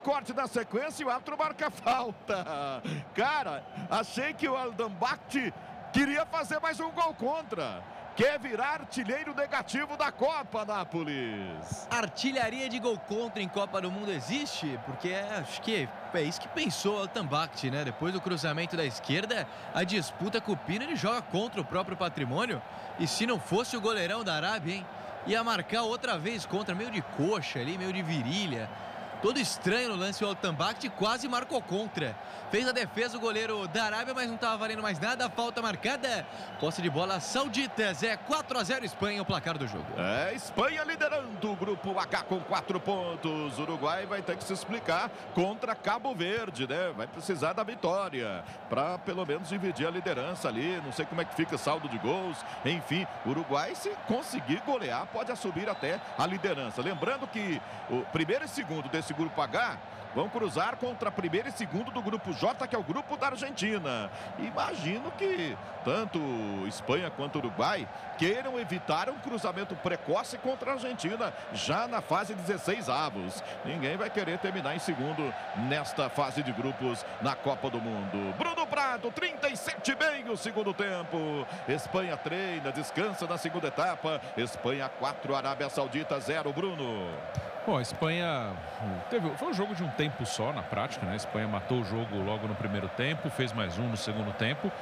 Corte na sequência e o árbitro marca falta. Cara, achei que o Al-Dambakti queria fazer mais um gol contra. Quer virar artilheiro negativo da Copa, Nápoles. Artilharia de gol contra em Copa do Mundo existe? Porque acho que é isso que pensou o Al-Dambakti, né? Depois do cruzamento da esquerda, a disputa com o Pino, ele joga contra o próprio patrimônio. E se não fosse o goleirão da Arábia, hein? Ia marcar outra vez contra, meio de coxa ali, meio de virilha. Todo estranho no lance, o Al-Dambakti quase marcou contra. Fez a defesa o goleiro da Arábia, mas não estava valendo mais nada. Falta marcada. Posse de bola sauditas. É 4-0 Espanha, o placar do jogo. É, Espanha liderando o grupo H com 4 pontos. O Uruguai vai ter que se explicar contra Cabo Verde, né? Vai precisar da vitória para pelo menos dividir a liderança ali. Não sei como é que fica o saldo de gols. Enfim, o Uruguai, se conseguir golear, pode assumir até a liderança. Lembrando que o primeiro e segundo desse grupo H vão cruzar contra primeiro e segundo do grupo J, que é o grupo da Argentina. Imagino que tanto Espanha quanto Uruguai queiram evitar um cruzamento precoce contra a Argentina já na fase 16avos. Ninguém vai querer terminar em segundo nesta fase de grupos na Copa do Mundo. Bruno Prado, 37,5 segundo tempo. Espanha treina, descansa na segunda etapa. Espanha 4, Arábia Saudita 0, Bruno. Bom, a Espanha foi um jogo de um tempo só na prática, né? A Espanha matou o jogo logo no primeiro tempo, fez mais um no segundo tempo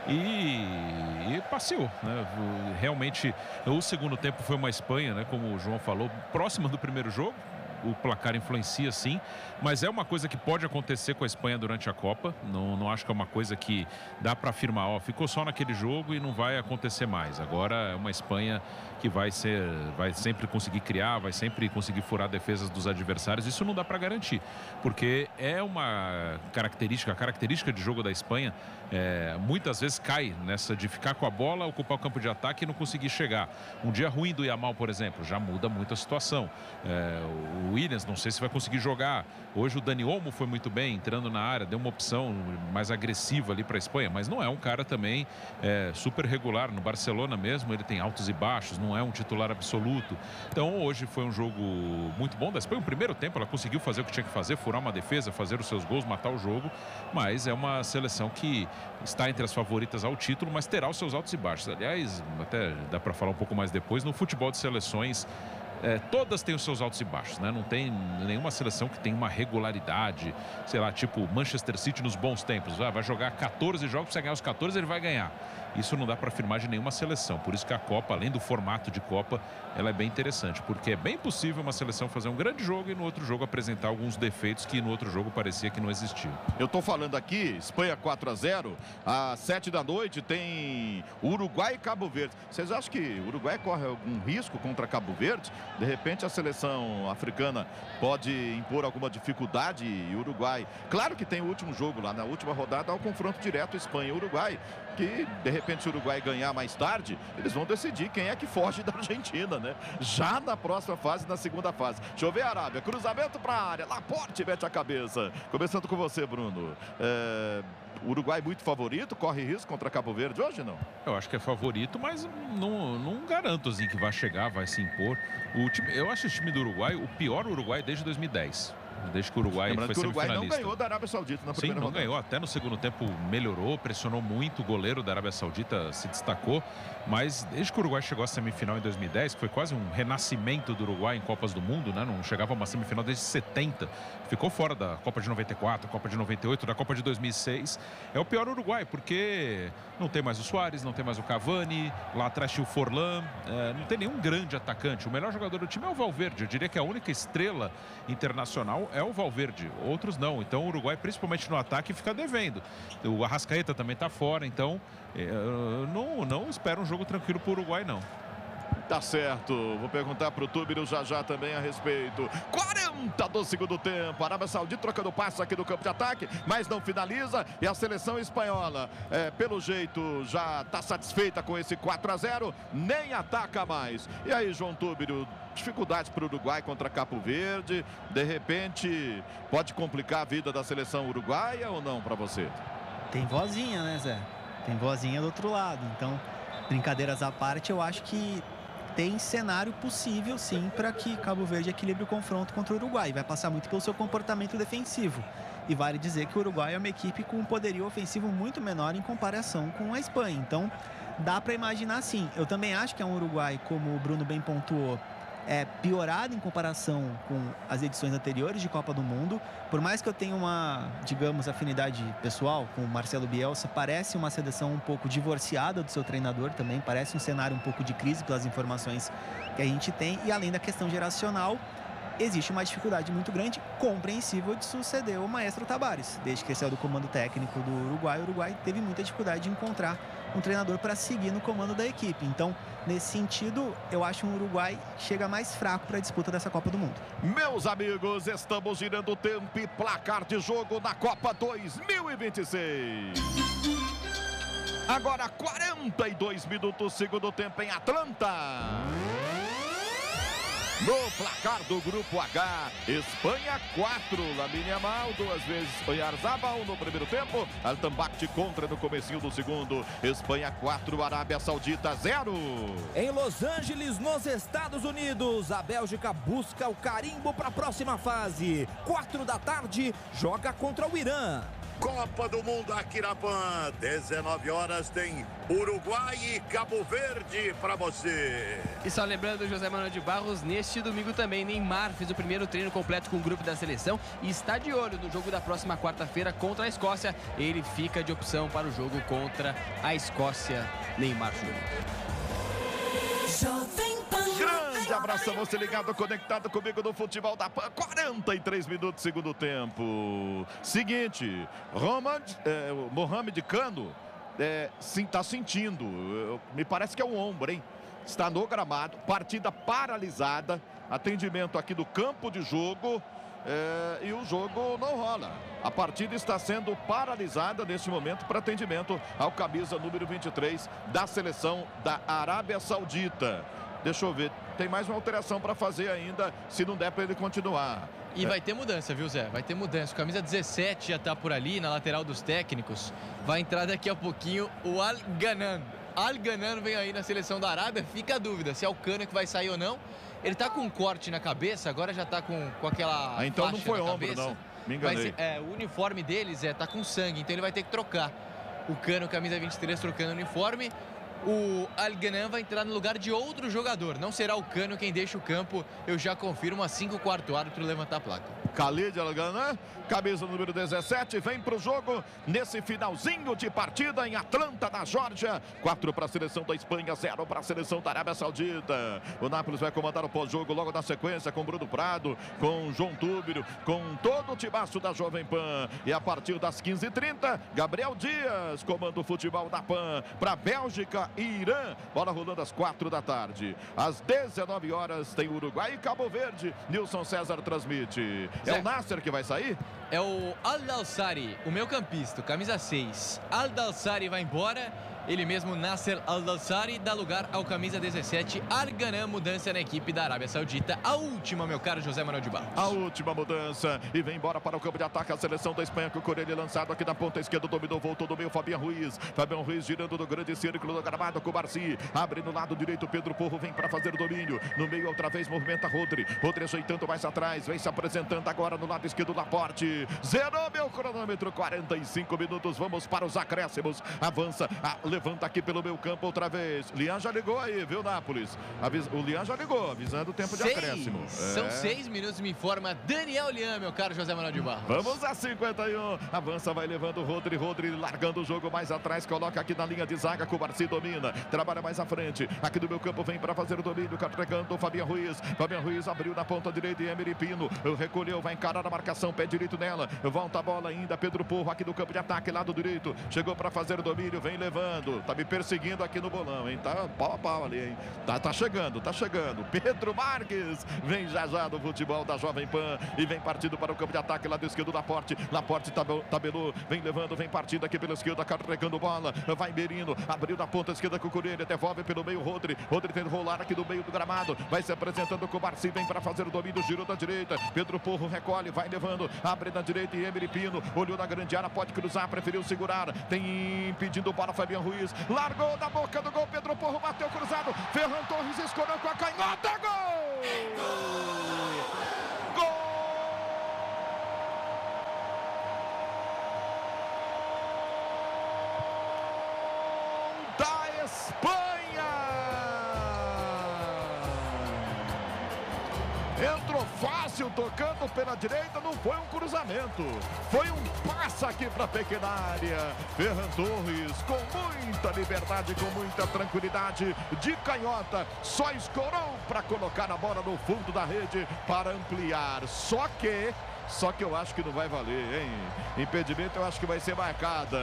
e passeou, né? Realmente, o segundo tempo foi uma Espanha, né? Como o João falou, próxima do primeiro jogo. O placar influencia sim, mas é uma coisa que pode acontecer com a Espanha durante a Copa. Não acho que é uma coisa que dá para afirmar, ó, ficou só naquele jogo e não vai acontecer mais. Agora é uma Espanha que vai sempre conseguir criar, vai sempre conseguir furar defesas dos adversários. Isso não dá para garantir, porque é uma característica, a característica de jogo da Espanha muitas vezes cai nessa de ficar com a bola, ocupar o campo de ataque e não conseguir chegar. Um dia ruim do Yamal, por exemplo, já muda muito a situação. O Williams, não sei se vai conseguir jogar. Hoje o Dani Olmo foi muito bem, entrando na área, deu uma opção mais agressiva ali para a Espanha, mas não é um cara também super regular. No Barcelona mesmo, ele tem altos e baixos, não é um titular absoluto. Então hoje foi um jogo muito bom da Espanha. No primeiro tempo ela conseguiu fazer o que tinha que fazer, furar uma defesa, fazer os seus gols, matar o jogo, mas é uma seleção que está entre as favoritas ao título, mas terá os seus altos e baixos. Aliás, até dá para falar um pouco mais depois, no futebol de seleções todas têm os seus altos e baixos, né? Não tem nenhuma seleção que tem uma regularidade, sei lá, tipo Manchester City nos bons tempos. Vai jogar 14 jogos, para ganhar os 14 ele vai ganhar. Isso não dá para afirmar de nenhuma seleção. Por isso que a Copa, além do formato de Copa, ela é bem interessante, porque é bem possível uma seleção fazer um grande jogo e no outro jogo apresentar alguns defeitos que no outro jogo parecia que não existiam. Eu tô falando aqui, Espanha 4-0, às 7 da noite tem Uruguai e Cabo Verde. Vocês acham que o Uruguai corre algum risco contra Cabo Verde? De repente a seleção africana pode impor alguma dificuldade e o Uruguai... Claro que tem o último jogo lá, na última rodada, há o confronto direto Espanha e Uruguai, que de repente se o Uruguai ganhar mais tarde, eles vão decidir quem é que foge da Argentina, né? Já na próxima fase, na segunda fase. Deixa eu ver a Arábia, cruzamento para a área, Laporte mete a cabeça. Começando com você, Bruno. O Uruguai muito favorito, corre risco contra Cabo Verde hoje, não? Eu acho que é favorito, mas não garanto assim que vai chegar, vai se impor. Eu acho o time do Uruguai o pior Uruguai desde 2010. Desde que o Uruguai foi semifinalista. O Uruguai não ganhou da Arábia Saudita na primeira rodada. Sim, não ganhou. Até no segundo tempo melhorou, pressionou muito. O goleiro da Arábia Saudita se destacou. Mas desde que o Uruguai chegou à semifinal em 2010, que foi quase um renascimento do Uruguai em Copas do Mundo, né? Não chegava a uma semifinal desde 70. Ficou fora da Copa de 94, Copa de 98, da Copa de 2006. É o pior Uruguai, porque não tem mais o Suárez, não tem mais o Cavani. Lá atrás tinha o Forlán. Não tem nenhum grande atacante. O melhor jogador do time é o Valverde. Eu diria que a única estrela internacional é o Valverde, outros não. Então o Uruguai, principalmente no ataque, fica devendo. O Arrascaeta também está fora, então não espero um jogo tranquilo para o Uruguai, não. Tá certo, vou perguntar pro Túbiro já também a respeito. 40 do segundo tempo, Arábia Saudita trocando passo aqui do campo de ataque, mas não finaliza, e a seleção espanhola, pelo jeito, já tá satisfeita com esse 4-0, nem ataca mais. E aí, João Túbiro, dificuldade para o Uruguai contra Cabo Verde, de repente pode complicar a vida da seleção uruguaia ou não para você? Tem vozinha, né, Zé? Tem vozinha do outro lado, então, brincadeiras à parte, eu acho que tem cenário possível, sim, para que Cabo Verde equilibre o confronto contra o Uruguai. Vai passar muito pelo seu comportamento defensivo. E vale dizer que o Uruguai é uma equipe com um poderio ofensivo muito menor em comparação com a Espanha. Então, dá para imaginar sim. Eu também acho que é um Uruguai, como o Bruno bem pontuou, piorado em comparação com as edições anteriores de Copa do Mundo. Por mais que eu tenha uma, digamos, afinidade pessoal com o Marcelo Bielsa, parece uma seleção um pouco divorciada do seu treinador também. Parece um cenário um pouco de crise pelas informações que a gente tem. E além da questão geracional, existe uma dificuldade muito grande, compreensível, de suceder o Maestro Tabárez. Desde que ele saiu do comando técnico do Uruguai, o Uruguai teve muita dificuldade de encontrar um treinador para seguir no comando da equipe. Então, nesse sentido, eu acho um Uruguai que chega mais fraco para a disputa dessa Copa do Mundo. Meus amigos, estamos girando o tempo e placar de jogo na Copa 2026. Agora 42 minutos, segundo tempo em Atlanta. No placar do Grupo H, Espanha 4, Lamine Yamal, 2 vezes Oyarzabal no primeiro tempo, Altambach contra no comecinho do segundo, Espanha 4, Arábia Saudita 0. Em Los Angeles, nos Estados Unidos, a Bélgica busca o carimbo para a próxima fase. 4 da tarde, joga contra o Irã. Copa do Mundo aqui na PAN, 19 horas tem Uruguai e Cabo Verde para você. E só lembrando, José Manuel de Barros, neste domingo também Neymar fez o primeiro treino completo com o grupo da seleção e está de olho no jogo da próxima quarta-feira contra a Escócia. Ele fica de opção para o jogo contra a Escócia, Neymar Júnior. Grande abraço a você ligado, conectado comigo no Futebol da PAN. 43 minutos, segundo tempo. Seguinte, Mohamed Cano está sentindo, me parece que é um ombro, hein? Está no gramado, partida paralisada, atendimento aqui do campo de jogo. E o jogo não rola. A partida está sendo paralisada neste momento para atendimento ao camisa número 23 da seleção da Arábia Saudita. Deixa eu ver, tem mais uma alteração para fazer ainda, se não der para ele continuar. E vai ter mudança, viu, Zé? Vai ter mudança. O camisa 17 já está por ali, na lateral dos técnicos. Vai entrar daqui a pouquinho o Al-Ghanan. Al-Ghanan vem aí na seleção da Arábia. Fica a dúvida se é o Cano que vai sair ou não. Ele tá com um corte na cabeça, agora já tá com aquela então não foi ombro, cabeça. não. Me enganei. Mas, o uniforme deles tá com sangue, então ele vai ter que trocar. O Cano, camisa 23, trocando o uniforme. O Al-Ghanan vai entrar no lugar de outro jogador. Não será o Cano quem deixa o campo. Eu já confirmo assim que o quarto árbitro levantar a placa. Khalid Al-Ghanan, camisa número 17, vem para o jogo nesse finalzinho de partida em Atlanta, na Geórgia. 4 para a seleção da Espanha, 0 para a seleção da Arábia Saudita. O Nápoles vai comandar o pós-jogo logo na sequência com Bruno Prado, com João Túbio, com todo o timaço da Jovem Pan. E a partir das 15h30, Gabriel Dias comanda o futebol da PAN para Bélgica e Irã. Bola rolando às 4 da tarde. Às 19 horas tem Uruguai e Cabo Verde. Nilson César transmite. É o Nasser que vai sair? É o Al-Dawsari, o meio campista, camisa 6. Al-Dawsari vai embora. Ele mesmo, Nasser Al-Dawsari, dá lugar ao camisa 17, Al-Ghanan, mudança na equipe da Arábia Saudita. A última, meu caro José Manuel de Barros. A última mudança. E vem embora para o campo de ataque a seleção da Espanha, com o Corelli lançado aqui na ponta esquerda, dominou, voltou do meio, Fabián Ruiz. Fabián Ruiz girando no grande círculo do gramado com o Barci. Abre no lado direito, Pedro Porro vem para fazer o domínio. No meio, outra vez, movimenta Rodri. Rodri ajeitando mais atrás, vem se apresentando agora no lado esquerdo, Laporte. Zerou meu cronômetro, 45 minutos, vamos para os acréscimos. Avança, levanta aqui pelo meio campo outra vez. Lian já ligou aí, viu, Nápoles? O Lian já ligou, avisando o tempo de acréscimo. São 6 minutos, me informa Daniel Lian, meu caro José Manuel de Barros. Vamos a 51. Avança, vai levando o Rodri. Rodri largando o jogo mais atrás. Coloca aqui na linha de zaga que o Barci domina. Trabalha mais à frente. Aqui do meu campo vem para fazer o domínio. Carregando o Fabián Ruiz. Fabián Ruiz abriu na ponta direita e Emery Pino recolheu, vai encarar a marcação. Pé direito nela. Volta a bola ainda. Pedro Porro aqui do campo de ataque, lado direito. Chegou para fazer o domínio. Vem levando. Tá me perseguindo aqui no bolão, hein? Tá pau a pau ali, hein? Tá chegando, tá chegando. Pedro Marques vem já do futebol da Jovem Pan e vem partindo para o campo de ataque, lado esquerdo, Laporte. Laporte tabelou, vem levando, vem partindo aqui pela esquerda, carregando bola. Vai Merino, abriu na ponta esquerda com o Coelho, devolve pelo meio Rodri. Rodri tenta rolar aqui do meio do gramado. Vai se apresentando com o Barci, vem para fazer o domínio, girou da direita. Pedro Porro recolhe, vai levando, abre na direita e Emery Pino olhou na grande área, pode cruzar, preferiu segurar. Tem pedindo bola Fabián Ruiz. Luiz. Largou da boca do gol. Pedro Porro bateu cruzado. Ferran Torres escorou com a canhota. Gol! Gol! Da Espanha! Entrou fácil, tocando pela direita, não foi um cruzamento. Foi um passe aqui para a pequena área. Ferran Torres, com muita liberdade, com muita tranquilidade, de canhota, só escorou para colocar a bola no fundo da rede para ampliar. Só que eu acho que não vai valer, hein? Impedimento eu acho que vai ser marcada.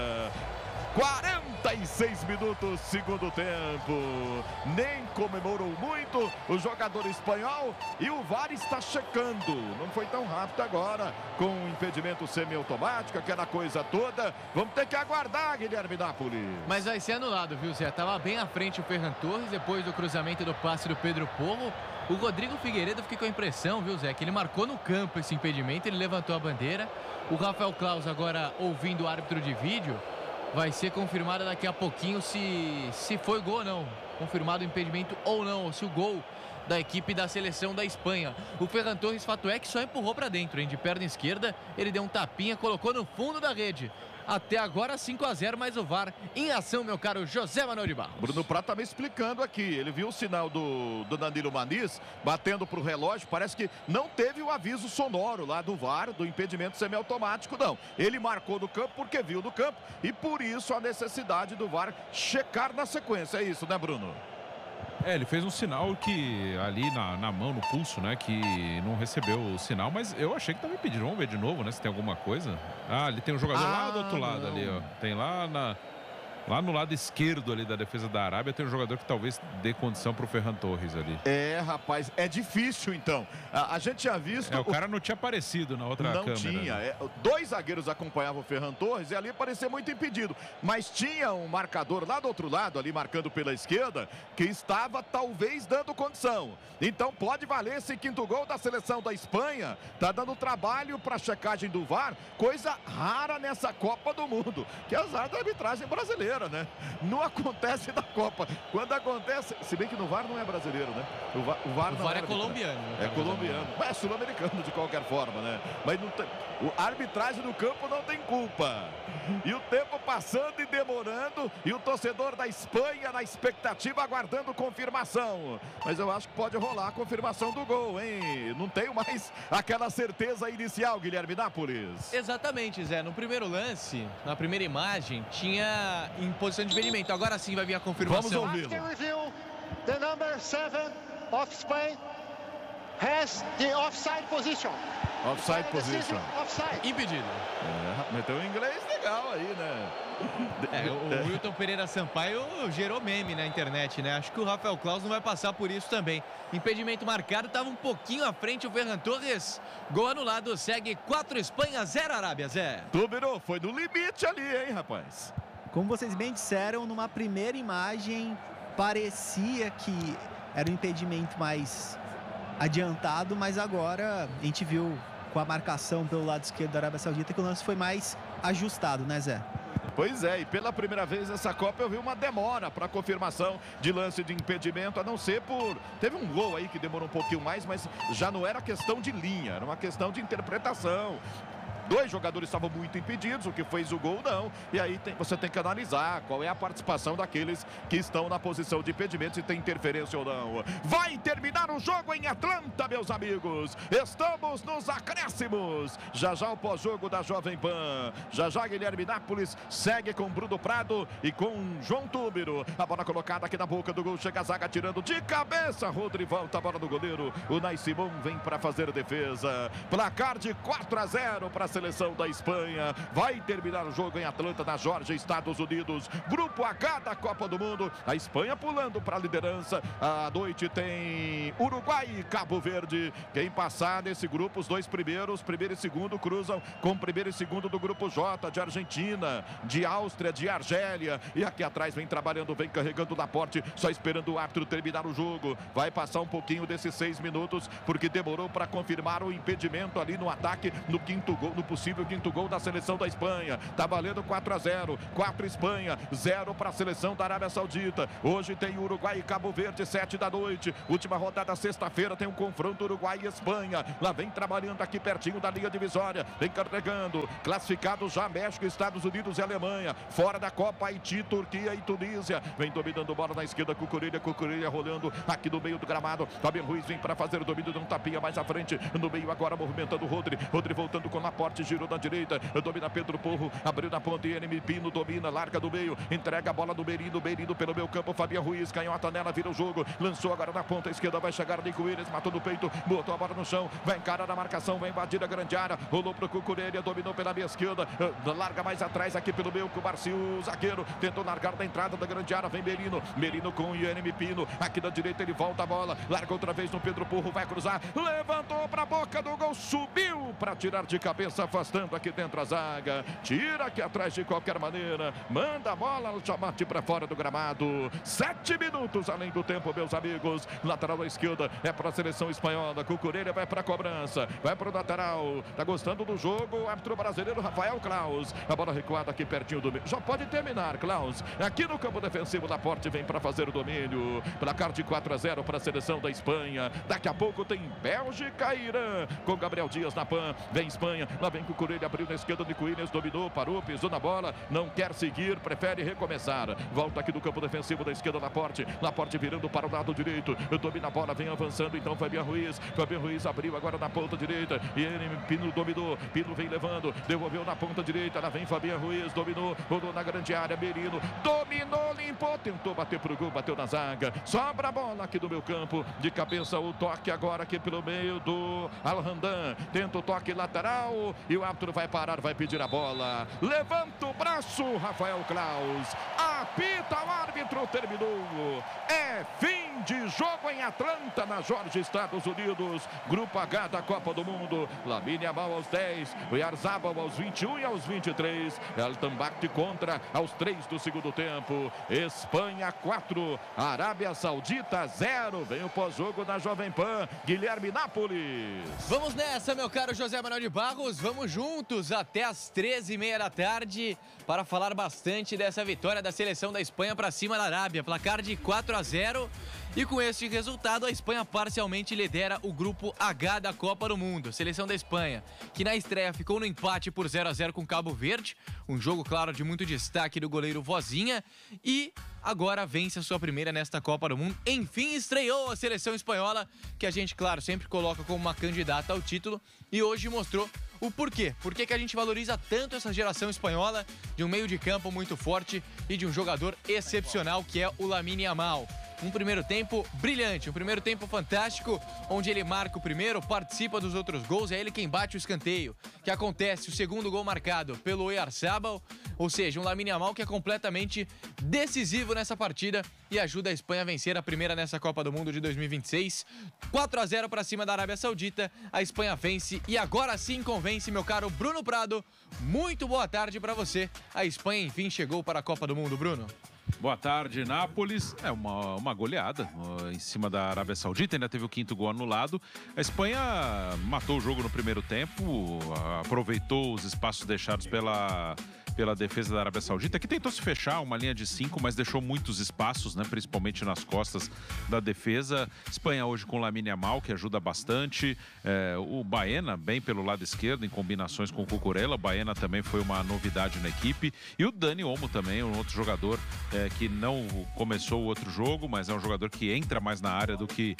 46 minutos, segundo tempo. Nem comemorou muito o jogador espanhol e o VAR está checando. Não foi tão rápido agora, com o impedimento semiautomático, aquela coisa toda. Vamos ter que aguardar, Guilherme Nápoles. Mas vai ser anulado, viu, Zé? Tava bem à frente o Ferran Torres, depois do cruzamento do passe do Pedro Porro. O Rodrigo Figueiredo, fiquei com a impressão, viu, Zé, que ele marcou no campo esse impedimento, ele levantou a bandeira. O Rafael Claus agora ouvindo o árbitro de vídeo. Vai ser confirmado daqui a pouquinho se foi gol ou não. Confirmado o impedimento ou não, ou se o gol da equipe da seleção da Espanha. O Ferran Torres, fato é que só empurrou para dentro, hein? De perna esquerda, ele deu um tapinha, colocou no fundo da rede. Até agora 5-0, mais o VAR em ação, meu caro José Manuel de Barros. Bruno Prata está me explicando aqui. Ele viu o sinal do Danilo Maniz batendo para o relógio. Parece que não teve o aviso sonoro lá do VAR, do impedimento semiautomático, não. Ele marcou no campo porque viu no campo e por isso a necessidade do VAR checar na sequência. É isso, né, Bruno? Ele fez um sinal que ali na mão, no pulso, né? Que não recebeu o sinal, mas eu achei que estava impedido. Vamos ver de novo, né? Se tem alguma coisa. Ah, ali tem um jogador lá do outro lado, ali, ó. Tem lá no lado esquerdo ali da defesa da Arábia, tem um jogador que talvez dê condição para o Ferran Torres ali. É, rapaz, é difícil então. A gente tinha visto... O cara não tinha aparecido na outra câmera. Não tinha. Né? Dois zagueiros acompanhavam o Ferran Torres e ali parecia muito impedido. Mas tinha um marcador lá do outro lado, ali marcando pela esquerda, que estava talvez dando condição. Então pode valer esse quinto gol da seleção da Espanha. Tá dando trabalho para a checagem do VAR, coisa rara nessa Copa do Mundo, que é azar da arbitragem brasileira. Né? Não acontece na Copa. Quando acontece, se bem que no VAR não é brasileiro, né? O VAR é colombiano. É colombiano. Mas é sul-americano de qualquer forma, né? Mas não tem... a arbitragem do campo não tem culpa. E o tempo passando e demorando, e o torcedor da Espanha na expectativa, aguardando confirmação. Mas eu acho que pode rolar a confirmação do gol, hein? Não tenho mais aquela certeza inicial, Guilherme Nápoles. Exatamente, Zé. No primeiro lance, na primeira imagem, tinha em posição de impedimento. Agora sim vai vir a confirmação. Vamos ouvi-lo. The number 7 of Spain has the offside position. Offside position. Offside. Impedido. Meteu um inglês legal aí, né? O Wilton Pereira Sampaio gerou meme na internet, né? Acho que o Rafael Claus não vai passar por isso também. Impedimento marcado, estava um pouquinho à frente o Ferran Torres. Gol anulado, segue 4 Espanha, 0 Arábia, Zé. Tubiro, foi no limite ali, hein, rapaz? Como vocês bem disseram, numa primeira imagem parecia que era um impedimento mais adiantado, mas agora a gente viu com a marcação pelo lado esquerdo da Arábia Saudita que o lance foi mais ajustado, né, Zé? Pois é, e pela primeira vez nessa Copa eu vi uma demora para confirmação de lance de impedimento, a não ser por... Teve um gol aí que demorou um pouquinho mais, mas já não era questão de linha, era uma questão de interpretação. Dois jogadores estavam muito impedidos, o que fez o gol não. E aí você tem que analisar qual é a participação daqueles que estão na posição de impedimento, se tem interferência ou não. Vai terminar o jogo em Atlanta, meus amigos. Estamos nos acréscimos. Já já o pós-jogo da Jovem Pan. Já já Guilherme Nápoles segue com Bruno Prado e com João Túbiro. A bola colocada aqui na boca do gol. Chega a zaga tirando de cabeça. Rodri volta a bola do goleiro. O Nai Simon vem para fazer a defesa. Placar de 4-0 para a seleção da Espanha. Vai terminar o jogo em Atlanta, na Geórgia, Estados Unidos. Grupo H da Copa do Mundo. A Espanha pulando para a liderança. À noite tem Uruguai e Cabo Verde. Quem passar nesse grupo, os dois primeiros, primeiro e segundo, cruzam com primeiro e segundo do grupo J, de Argentina, de Áustria, de Argélia. E aqui atrás vem trabalhando, vem carregando o Laporte, só esperando o árbitro terminar o jogo. Vai passar um pouquinho desses 6 minutos, porque demorou para confirmar o impedimento ali no ataque, no quinto gol, no do possível quinto gol da seleção da Espanha. Tá valendo 4-0. 4 Espanha, 0 para a seleção da Arábia Saudita. Hoje tem Uruguai e Cabo Verde, 7 da noite. Última rodada, sexta-feira, tem um confronto Uruguai e Espanha. Lá vem trabalhando aqui pertinho da linha divisória. Vem carregando. Classificados já México, Estados Unidos e Alemanha. Fora da Copa, Haiti, Turquia e Tunísia. Vem dominando bola na esquerda, Cucurella rolando aqui no meio do gramado. Fabian Ruiz vem para fazer o domínio de um tapinha mais à frente. No meio agora, movimentando o Rodri. Rodri voltando com Laporte, girou na direita. Domina Pedro Porro, abriu na ponta e NM Pino domina, larga do meio. Entrega a bola do Merino pelo meio campo. Fabian Ruiz, canhota nela, vira o jogo. Lançou agora na ponta esquerda, vai chegar Nico Williams, matou no peito, botou a bola no chão. Vai encarar a marcação, vai invadir a grande área. Rolou pro Cucurella, dominou pela minha esquerda. Larga mais atrás aqui pelo meio com o Barcio, o zagueiro. Tentou largar da entrada da grande área. Vem Merino. Merino com o Yanemi Pino. Aqui da direita ele volta a bola. Larga outra vez no Pedro Porro. Vai cruzar. Levantou para a boca do gol. Subiu para tirar de cabeça, afastando aqui dentro a zaga. Tira aqui atrás de qualquer maneira. Manda a bola no chamate para fora do gramado. 7 minutos além do tempo, meus amigos. Lateral à esquerda é para a seleção espanhola. Cucurella vai para a cobrança. Vai para o lateral. Tá gostando do jogo. O árbitro brasileiro Rafael Klaus. A bola recuada aqui pertinho do meio. Já pode terminar, Klaus. Aqui no campo defensivo, Laporte vem para fazer o domínio. Placar de 4-0 para a seleção da Espanha. Daqui a pouco tem Bélgica e Irã. Com Gabriel Dias na PAN. Vem Espanha. Lá vem Cucurella. Abriu na esquerda. Nico Williams dominou, parou, pisou na bola. Não quer seguir, prefere recomeçar. Volta aqui do campo defensivo da esquerda, Laporte. Laporte virando para o lado direito. Domina a bola, vem avançando. Então Fabian Ruiz. Fabian Ruiz abriu agora na ponta direita. E ele, Pino dominou. Pino vem levando. Devolveu na ponta direita. Lá vem Fabian Ruiz. Dominou. Rodou na grande área. Merino. Dominou, limpou. Tentou bater pro gol. Bateu na zaga. Sobra a bola aqui do meu campo. De cabeça o toque agora aqui pelo meio do Alhandan. Tenta o toque lateral. E o árbitro vai parar. Vai pedir a bola. Levanta o braço. Rafael Klaus. Apita o árbitro. Terminou. É fim de jogo em Atlanta, na Geórgia, Estados Unidos. Grupo H da Copa do Mundo. Lamine Yamal aos 10. O Oyarzabal aos 21 e aos 23. El Tambaqui contra aos 3 do segundo tempo. Espanha 4. Arábia Saudita 0. Vem o pós-jogo na Jovem Pan. Guilherme Nápoles. Vamos nessa, meu caro José Manuel de Barros. Vamos juntos até às 13h30 da tarde para falar bastante dessa vitória da seleção da Espanha para cima da Arábia. Placar de 4-0. E com este resultado, a Espanha parcialmente lidera o grupo H da Copa do Mundo. A seleção da Espanha, que na estreia ficou no empate por 0-0 com Cabo Verde. Um jogo, claro, de muito destaque do goleiro Vozinha. E agora vence a sua primeira nesta Copa do Mundo. Enfim, estreou a seleção espanhola, que a gente, claro, sempre coloca como uma candidata ao título. E hoje mostrou o porquê. Por que a gente valoriza tanto essa geração espanhola de um meio de campo muito forte e de um jogador excepcional, que é o Lamine Yamal. Um primeiro tempo brilhante, um primeiro tempo fantástico, onde ele marca o primeiro, participa dos outros gols, é ele quem bate o escanteio, que acontece o segundo gol marcado pelo Oyarzabal, ou seja, um Lamine Yamal que é completamente decisivo nessa partida e ajuda a Espanha a vencer a primeira nessa Copa do Mundo de 2026. 4-0 para cima da Arábia Saudita, a Espanha vence e agora sim convence, meu caro Bruno Prado. Muito boa tarde para você. A Espanha enfim chegou para a Copa do Mundo, Bruno. Boa tarde, Nápoles. É uma goleada em cima da Arábia Saudita, ainda teve o 5º gol anulado. A Espanha matou o jogo no primeiro tempo, aproveitou os espaços deixados pela defesa da Arábia Saudita, que tentou se fechar uma linha de 5, mas deixou muitos espaços, né, principalmente nas costas da defesa. Espanha hoje com o Lamine Yamal, que ajuda bastante. O Baena, bem pelo lado esquerdo, em combinações com o Cucurella. O Baena também foi uma novidade na equipe. E o Dani Olmo também, um outro jogador que não começou o outro jogo, mas é um jogador que entra mais na área do que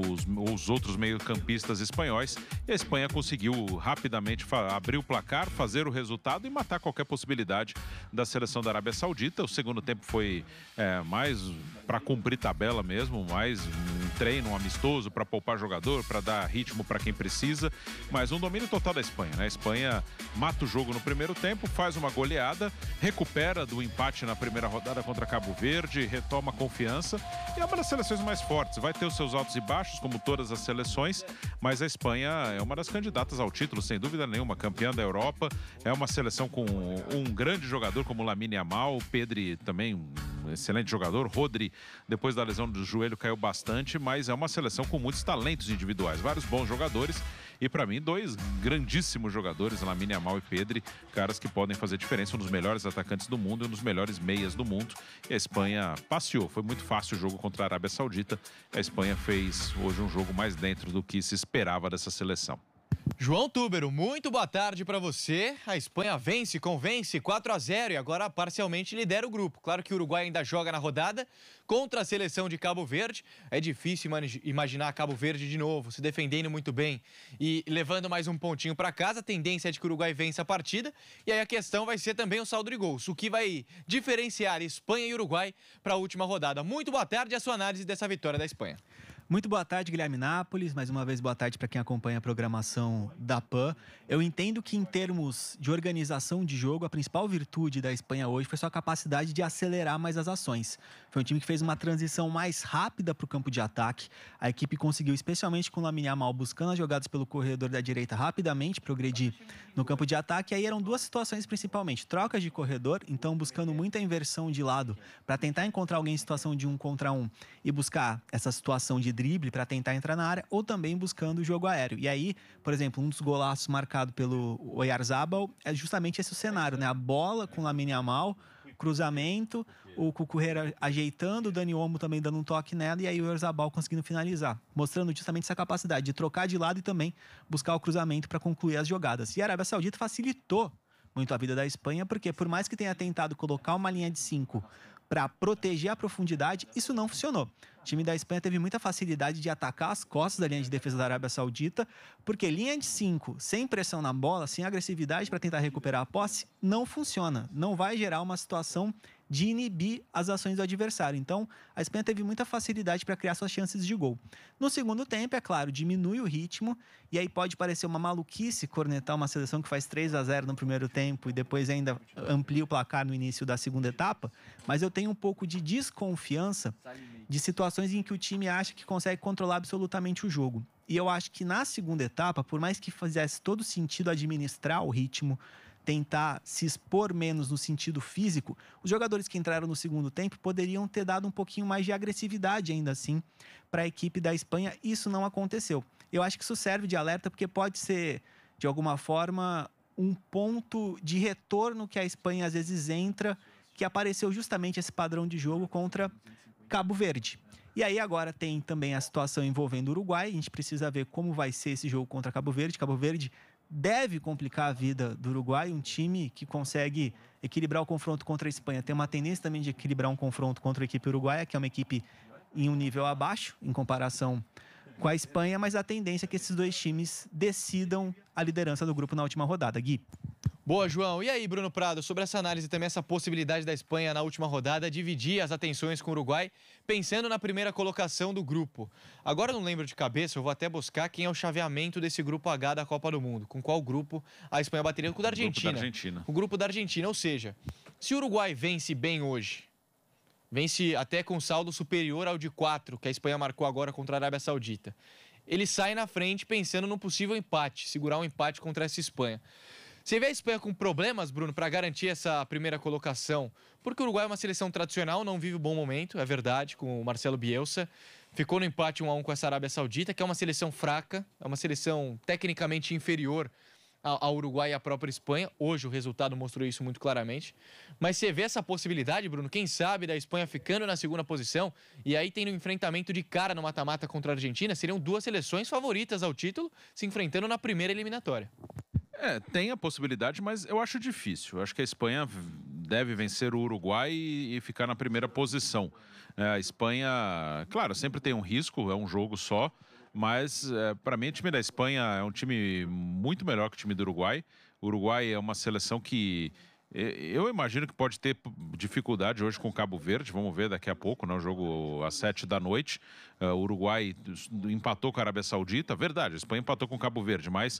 os outros meio-campistas espanhóis. E a Espanha conseguiu rapidamente abrir o placar, fazer o resultado e matar qualquer possibilidade da seleção da Arábia Saudita. O segundo tempo foi mais para cumprir tabela mesmo, mais um treino, um amistoso para poupar jogador, para dar ritmo para quem precisa, mas um domínio total da Espanha, né? A Espanha mata o jogo no primeiro tempo, faz uma goleada, recupera do empate na primeira rodada contra Cabo Verde, retoma a confiança e é uma das seleções mais fortes. Vai ter os seus altos e baixos, como todas as seleções, mas a Espanha é uma das candidatas ao título, sem dúvida nenhuma, campeã da Europa. É uma seleção com um grande jogador como Lamine Yamal, Pedri também um excelente jogador, Rodri depois da lesão do joelho caiu bastante, mas é uma seleção com muitos talentos individuais, vários bons jogadores E para mim, 2 grandíssimos jogadores, Lamine Yamal e Pedri, caras que podem fazer diferença, um dos melhores atacantes do mundo e um dos melhores meias do mundo. E a Espanha passeou, foi muito fácil o jogo contra a Arábia Saudita. A Espanha fez hoje um jogo mais dentro do que se esperava dessa seleção. João Túbero, muito boa tarde para você. A Espanha convence 4-0 e agora parcialmente lidera o grupo. Claro que o Uruguai ainda joga na rodada contra a seleção de Cabo Verde. É difícil imaginar Cabo Verde de novo, se defendendo muito bem e levando mais um pontinho para casa. A tendência é de que o Uruguai vença a partida. E aí a questão vai ser também o saldo de gols, o que vai diferenciar Espanha e Uruguai para a última rodada. Muito boa tarde e a sua análise dessa vitória da Espanha. Muito boa tarde, Guilherme Nápoles. Mais uma vez, boa tarde para quem acompanha a programação da PAN. Eu entendo que, em termos de organização de jogo, a principal virtude da Espanha hoje foi sua capacidade de acelerar mais as ações. Foi um time que fez uma transição mais rápida para o campo de ataque. A equipe conseguiu, especialmente com o Lamine Yamal, buscando as jogadas pelo corredor da direita rapidamente, progredir no campo de ataque. E aí eram 2 situações principalmente. Trocas de corredor, então buscando muita inversão de lado para tentar encontrar alguém em situação de 1 contra 1 e buscar essa situação de drible para tentar entrar na área, ou também buscando o jogo aéreo. E aí, por exemplo, um dos golaços marcado pelo Oyarzabal é justamente esse o cenário, né? A bola com o Lamine Yamal, cruzamento, o Cucurella ajeitando, o Dani Olmo também dando um toque nela, e aí o Oyarzabal conseguindo finalizar, mostrando justamente essa capacidade de trocar de lado e também buscar o cruzamento para concluir as jogadas. E a Arábia Saudita facilitou muito a vida da Espanha, porque por mais que tenha tentado colocar uma linha de 5 para proteger a profundidade, isso não funcionou. O time da Espanha teve muita facilidade de atacar as costas da linha de defesa da Arábia Saudita, porque linha de 5, sem pressão na bola, sem agressividade para tentar recuperar a posse, não funciona. Não vai gerar uma situação de inibir as ações do adversário. Então, a Espanha teve muita facilidade para criar suas chances de gol. No segundo tempo, é claro, diminui o ritmo, e aí pode parecer uma maluquice cornetar uma seleção que faz 3-0 no primeiro tempo e depois ainda amplia o placar no início da segunda etapa, mas eu tenho um pouco de desconfiança de situações em que o time acha que consegue controlar absolutamente o jogo. E eu acho que na segunda etapa, por mais que fizesse todo sentido administrar o ritmo, tentar se expor menos no sentido físico, os jogadores que entraram no segundo tempo poderiam ter dado um pouquinho mais de agressividade ainda assim para a equipe da Espanha. Isso não aconteceu. Eu acho que isso serve de alerta porque pode ser, de alguma forma, um ponto de retorno que a Espanha às vezes entra, que apareceu justamente esse padrão de jogo contra Cabo Verde. E aí agora tem também a situação envolvendo o Uruguai. A gente precisa ver como vai ser esse jogo contra Cabo Verde. Cabo Verde deve complicar a vida do Uruguai, um time que consegue equilibrar o confronto contra a Espanha. Tem uma tendência também de equilibrar um confronto contra a equipe uruguaia, que é uma equipe em um nível abaixo, em comparação com a Espanha, mas a tendência é que esses 2 times decidam a liderança do grupo na última rodada. Gui. Boa, João. E aí, Bruno Prado, sobre essa análise também, essa possibilidade da Espanha na última rodada dividir as atenções com o Uruguai, pensando na primeira colocação do grupo. Agora eu não lembro de cabeça, eu vou até buscar quem é o chaveamento desse grupo H da Copa do Mundo. Com qual grupo a Espanha bateria? Com o da Argentina. O grupo da Argentina, ou seja, se o Uruguai vence bem hoje, vence até com saldo superior ao de 4, que a Espanha marcou agora contra a Arábia Saudita, ele sai na frente pensando no possível empate, segurar um empate contra essa Espanha. Você vê a Espanha com problemas, Bruno, para garantir essa primeira colocação? Porque o Uruguai é uma seleção tradicional, não vive um bom momento, é verdade, com o Marcelo Bielsa. Ficou no empate 1-1 com essa Arábia Saudita, que é uma seleção fraca, é uma seleção tecnicamente inferior ao Uruguai e à própria Espanha. Hoje o resultado mostrou isso muito claramente. Mas você vê essa possibilidade, Bruno, quem sabe, da Espanha ficando na segunda posição e aí tendo um enfrentamento de cara no mata-mata contra a Argentina? Seriam 2 seleções favoritas ao título se enfrentando na primeira eliminatória. Tem a possibilidade, mas eu acho difícil. Eu acho que a Espanha deve vencer o Uruguai e ficar na primeira posição. A Espanha, claro, sempre tem um risco, é um jogo só, mas para mim o time da Espanha é um time muito melhor que o time do Uruguai. O Uruguai é uma seleção que eu imagino que pode ter dificuldade hoje com o Cabo Verde. Vamos ver daqui a pouco, né? O jogo às 7h. O Uruguai empatou com a Arábia Saudita. Verdade, a Espanha empatou com o Cabo Verde, mas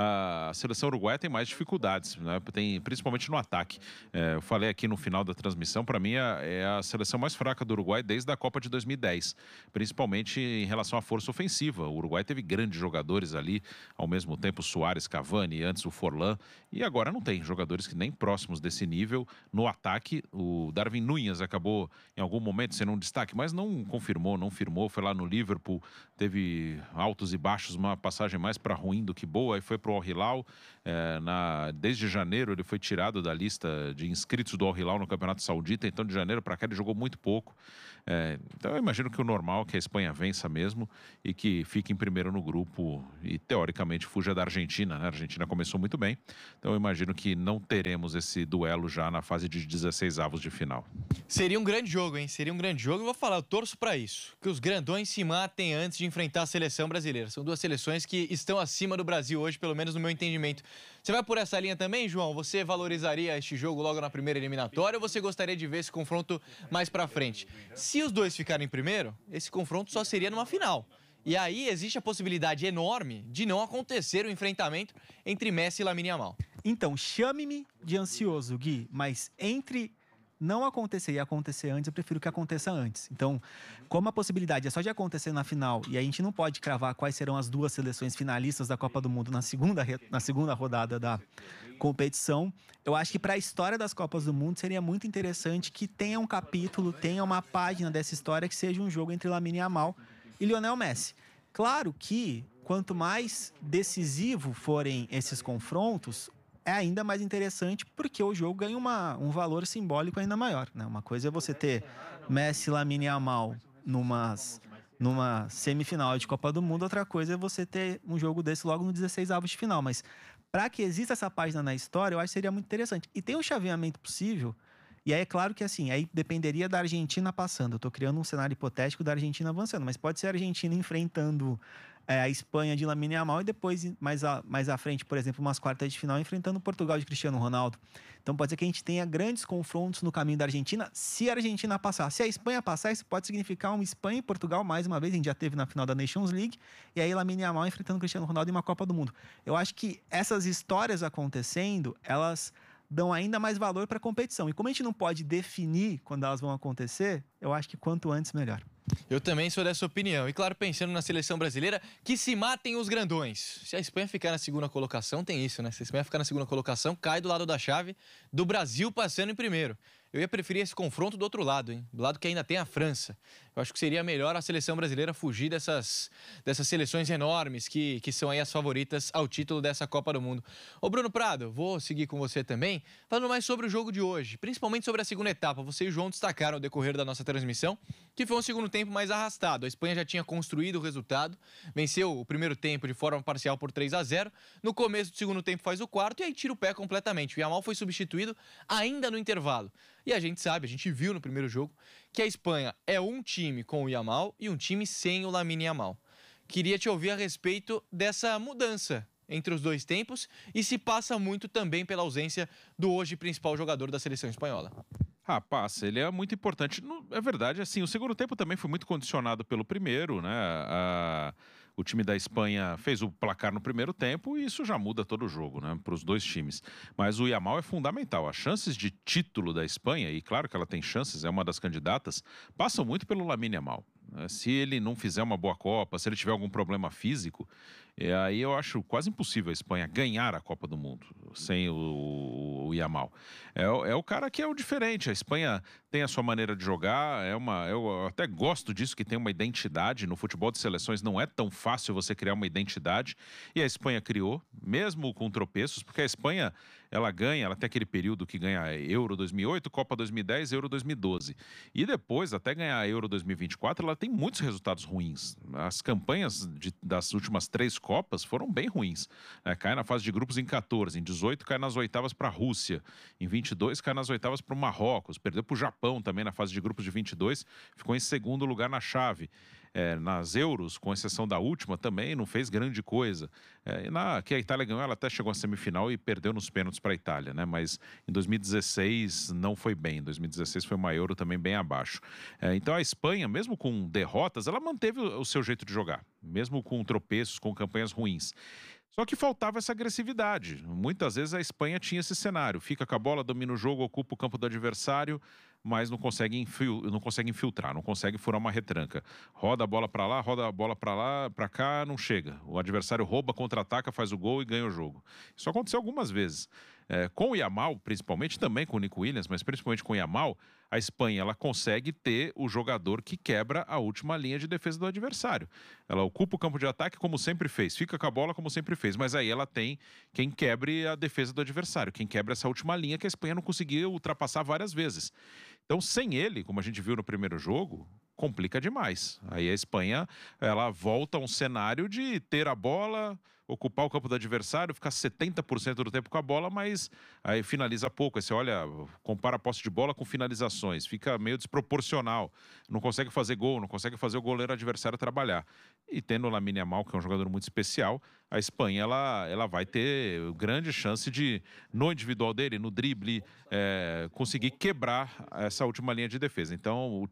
a seleção uruguaia tem mais dificuldades, né? Tem, principalmente no ataque. Eu falei aqui no final da transmissão, para mim é a seleção mais fraca do Uruguai desde a Copa de 2010, principalmente em relação à força ofensiva. O Uruguai teve grandes jogadores ali, ao mesmo tempo Suárez, Cavani, antes o Forlán, e agora não tem jogadores que nem próximos desse nível. No ataque, o Darwin Núñez acabou em algum momento sendo um destaque, mas não confirmou, não firmou, foi lá no Liverpool, teve altos e baixos, uma passagem mais para ruim do que boa, aí foi para o Al Hilal. Desde janeiro ele foi tirado da lista de inscritos do Al Hilal no Campeonato Saudita, então de janeiro para cá ele jogou muito pouco. Então eu imagino que o normal é que a Espanha vença mesmo e que fique em primeiro no grupo e teoricamente fuja da Argentina, né? A Argentina começou muito bem, então eu imagino que não teremos esse duelo já na fase de 16avos de final. Seria um grande jogo, hein? Seria um grande jogo. Eu vou falar, eu torço para isso. Que os grandões se matem antes de enfrentar a seleção brasileira. São duas seleções que estão acima do Brasil hoje, pelo menos no meu entendimento. Você vai por essa linha também, João? Você valorizaria este jogo logo na primeira eliminatória ou você gostaria de ver esse confronto mais para frente? Se os dois ficarem primeiro, esse confronto só seria numa final. E aí existe a possibilidade enorme de não acontecer o enfrentamento entre Messi e Lamine Yamal. Então, chame-me de ansioso, Gui, mas entre não acontecer e acontecer antes, eu prefiro que aconteça antes. Então, como a possibilidade é só de acontecer na final, e a gente não pode cravar quais serão as duas seleções finalistas da Copa do Mundo na segunda rodada da competição, eu acho que para a história das Copas do Mundo seria muito interessante que tenha um capítulo, tenha uma página dessa história que seja um jogo entre Lamine Yamal e Lionel Messi. Claro que quanto mais decisivo forem esses confrontos, é ainda mais interessante porque o jogo ganha um valor simbólico ainda maior, né? Uma coisa é você ter Messi e Lamine Yamal numa semifinal de Copa do Mundo, outra coisa é você ter um jogo desse logo no 16avos de final. Mas para que exista essa página na história, eu acho que seria muito interessante. E tem um chaveamento possível, e aí é claro que assim, aí dependeria da Argentina passando. Eu estou criando um cenário hipotético da Argentina avançando, mas pode ser a Argentina enfrentando a Espanha de Lamine Yamal e depois, mais à frente, por exemplo, umas quartas de final, enfrentando Portugal de Cristiano Ronaldo. Então pode ser que a gente tenha grandes confrontos no caminho da Argentina, se a Argentina passar. Se a Espanha passar, isso pode significar uma Espanha e Portugal, mais uma vez, a gente já teve na final da Nations League, e aí Lamine Yamal enfrentando Cristiano Ronaldo em uma Copa do Mundo. Eu acho que essas histórias acontecendo, elas dão ainda mais valor para a competição. E como a gente não pode definir quando elas vão acontecer, eu acho que quanto antes, melhor. Eu também sou dessa opinião. E claro, pensando na seleção brasileira, que se matem os grandões. Se a Espanha ficar na segunda colocação, tem isso, né? Se a Espanha ficar na segunda colocação, cai do lado da chave do Brasil passando em primeiro. Eu ia preferir esse confronto do outro lado, hein? Do lado que ainda tem a França. Eu acho que seria melhor a seleção brasileira fugir dessas seleções enormes que são aí as favoritas ao título dessa Copa do Mundo. Ô Bruno Prado, vou seguir com você também, falando mais sobre o jogo de hoje, principalmente sobre a segunda etapa. Você e o João destacaram ao decorrer da nossa transmissão que foi um segundo tempo mais arrastado. A Espanha já tinha construído o resultado, venceu o primeiro tempo de forma parcial por 3-0. No começo do segundo tempo faz o quarto e aí tira o pé completamente. O Yamal foi substituído ainda no intervalo. E a gente sabe, a gente viu no primeiro jogo, que a Espanha é um time com o Yamal e um time sem o Lamine Yamal. Queria te ouvir a respeito dessa mudança entre os dois tempos e se passa muito também pela ausência do hoje principal jogador da seleção espanhola. Passa, ele é muito importante. É verdade, assim, o segundo tempo também foi muito condicionado pelo primeiro, né? O time da Espanha fez o placar no primeiro tempo e isso já muda todo o jogo, né? Para os dois times. Mas o Yamal é fundamental. As chances de título da Espanha, e claro que ela tem chances, é uma das candidatas, passam muito pelo Lamine Yamal. Se ele não fizer uma boa Copa, se ele tiver algum problema físico, aí eu acho quase impossível a Espanha ganhar a Copa do Mundo sem o Yamal. É o cara que é o diferente. A Espanha tem a sua maneira de jogar, eu até gosto disso, que tem uma identidade. No futebol de seleções não é tão fácil você criar uma identidade, e a Espanha criou, mesmo com tropeços, porque a Espanha, ela tem aquele período que ganha Euro 2008, Copa 2010, Euro 2012. E depois, até ganhar Euro 2024, ela tem muitos resultados ruins. As campanhas das últimas 3 Copas foram bem ruins. Cai na fase de grupos em 14, em 18 cai nas oitavas para a Rússia, em 22 cai nas oitavas para o Marrocos, perdeu para o Japão também na fase de grupos de 22, ficou em segundo lugar na chave. Nas Euros, com exceção da última, também não fez grande coisa. Que a Itália ganhou, ela até chegou à semifinal e perdeu nos pênaltis para a Itália, né? Mas em 2016 não foi bem. Em 2016 foi uma Euro também bem abaixo. Então a Espanha, mesmo com derrotas, ela manteve o seu jeito de jogar, mesmo com tropeços, com campanhas ruins. Só que faltava essa agressividade. Muitas vezes a Espanha tinha esse cenário. Fica com a bola, domina o jogo, ocupa o campo do adversário, mas não consegue infiltrar, não consegue furar uma retranca. Roda a bola para lá, roda a bola para lá, para cá, não chega. O adversário rouba, contra-ataca, faz o gol e ganha o jogo. Isso aconteceu algumas vezes. Com o Yamal, principalmente, também com o Nico Williams, mas principalmente com o Yamal, a Espanha ela consegue ter o jogador que quebra a última linha de defesa do adversário. Ela ocupa o campo de ataque como sempre fez, fica com a bola como sempre fez, mas aí ela tem quem quebre a defesa do adversário, quem quebra essa última linha que a Espanha não conseguiu ultrapassar várias vezes. Então, sem ele, como a gente viu no primeiro jogo, complica demais. Aí a Espanha, ela volta a um cenário de ter a bola, ocupar o campo do adversário, ficar 70% do tempo com a bola, mas aí finaliza pouco. Aí você olha, compara a posse de bola com finalizações, fica meio desproporcional. Não consegue fazer gol, não consegue fazer o goleiro adversário trabalhar. E tendo o Lamine Yamal, que é um jogador muito especial, a Espanha ela vai ter grande chance de, no individual dele, no drible, conseguir quebrar essa última linha de defesa. Então,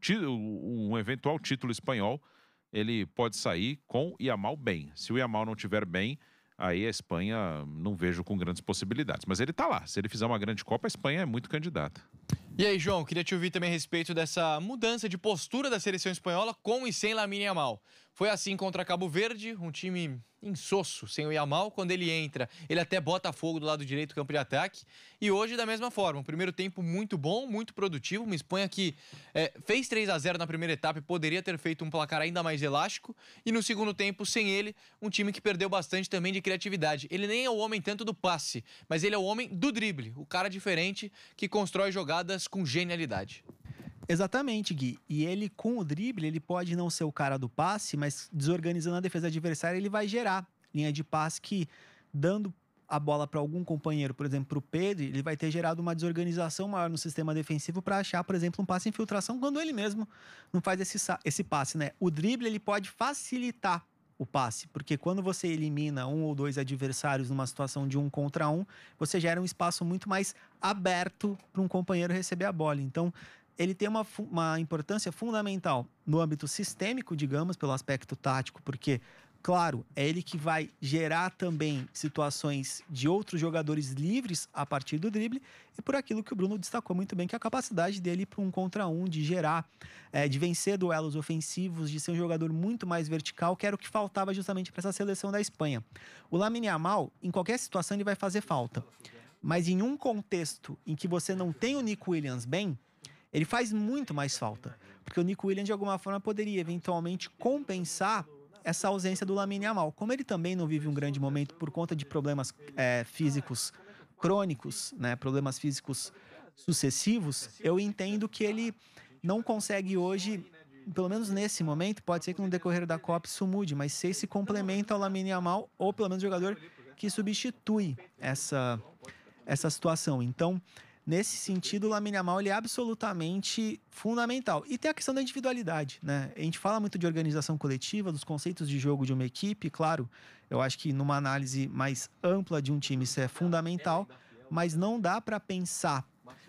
um eventual título espanhol, ele pode sair com o Yamal bem. Se o Yamal não estiver bem, aí a Espanha não vejo com grandes possibilidades. Mas ele está lá. Se ele fizer uma grande Copa, a Espanha é muito candidata. E aí, João, queria te ouvir também a respeito dessa mudança de postura da seleção espanhola com e sem Lamine Yamal. Foi assim contra Cabo Verde, um time insosso sem o Yamal. Quando ele entra, ele até bota fogo do lado direito do campo de ataque. E hoje, da mesma forma, um primeiro tempo muito bom, muito produtivo. Uma Espanha que fez 3-0 na primeira etapa e poderia ter feito um placar ainda mais elástico. E no segundo tempo, sem ele, um time que perdeu bastante também de criatividade. Ele nem é o homem tanto do passe, mas ele é o homem do drible. O cara diferente que constrói jogadas com genialidade. Exatamente, Gui. E ele, com o drible, ele pode não ser o cara do passe, mas desorganizando a defesa adversária, ele vai gerar linha de passe que, dando a bola para algum companheiro, por exemplo, para o Pedro, ele vai ter gerado uma desorganização maior no sistema defensivo para achar, por exemplo, um passe em infiltração, quando ele mesmo não faz esse passe, né? O drible, ele pode facilitar o passe, porque quando você elimina um ou dois adversários numa situação de 1 contra 1, você gera um espaço muito mais aberto para um companheiro receber a bola. Então, ele tem uma importância fundamental no âmbito sistêmico, digamos, pelo aspecto tático, porque, claro, é ele que vai gerar também situações de outros jogadores livres a partir do drible, e por aquilo que o Bruno destacou muito bem, que é a capacidade dele para 1 contra 1, de gerar, de vencer duelos ofensivos, de ser um jogador muito mais vertical, que era o que faltava justamente para essa seleção da Espanha. O Lamine Yamal, em qualquer situação, ele vai fazer falta, mas em um contexto em que você não tem o Nico Williams bem, ele faz muito mais falta, porque o Nico Williams, de alguma forma, poderia eventualmente compensar essa ausência do Lamine Yamal. Como ele também não vive um grande momento por conta de problemas físicos crônicos, né, problemas físicos sucessivos, eu entendo que ele não consegue hoje, pelo menos nesse momento, pode ser que no decorrer da Copa isso mude, mas ser esse complemento ao Lamine Yamal, ou pelo menos jogador que substitui essa situação. Então, nesse sentido, o Lamine Yamal, ele é absolutamente fundamental. E tem a questão da individualidade, né? A gente fala muito de organização coletiva, dos conceitos de jogo de uma equipe, claro, eu acho que numa análise mais ampla de um time isso é fundamental, mas não dá para pensar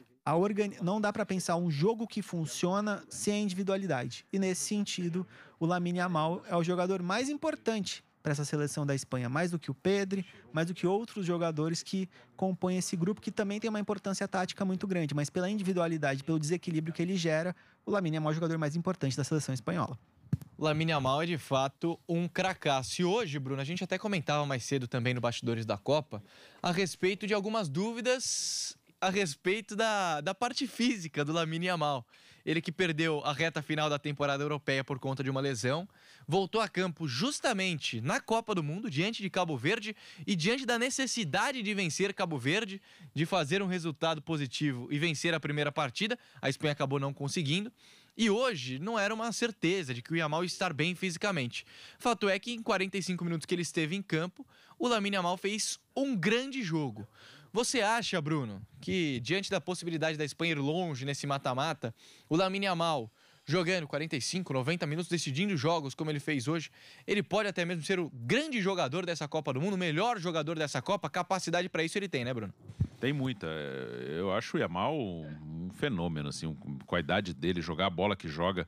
não dá para pensar um jogo que funciona sem a individualidade. E nesse sentido, o Lamine Yamal é o jogador mais importante para essa seleção da Espanha, mais do que o Pedri, mais do que outros jogadores que compõem esse grupo, que também tem uma importância tática muito grande, mas pela individualidade, pelo desequilíbrio que ele gera, o Lamine Yamal é o jogador mais importante da seleção espanhola. O Lamine Yamal é de fato um cracaço. E hoje, Bruno, a gente até comentava mais cedo também no Bastidores da Copa a respeito de algumas dúvidas a respeito da parte física do Lamine Yamal. Ele que perdeu a reta final da temporada europeia por conta de uma lesão, voltou a campo justamente na Copa do Mundo, diante de Cabo Verde e diante da necessidade de vencer Cabo Verde, de fazer um resultado positivo e vencer a primeira partida. A Espanha acabou não conseguindo. E hoje não era uma certeza de que o Yamal ia estar bem fisicamente. Fato é que em 45 minutos que ele esteve em campo, o Lamine Yamal fez um grande jogo. Você acha, Bruno, que diante da possibilidade da Espanha ir longe nesse mata-mata, o Lamine Yamal jogando 45, 90 minutos, decidindo jogos como ele fez hoje, ele pode até mesmo ser o grande jogador dessa Copa do Mundo, o melhor jogador dessa Copa? Capacidade para isso ele tem, né, Bruno? Tem muita. Eu acho o Yamal um fenômeno, assim, com a idade dele, jogar a bola que joga.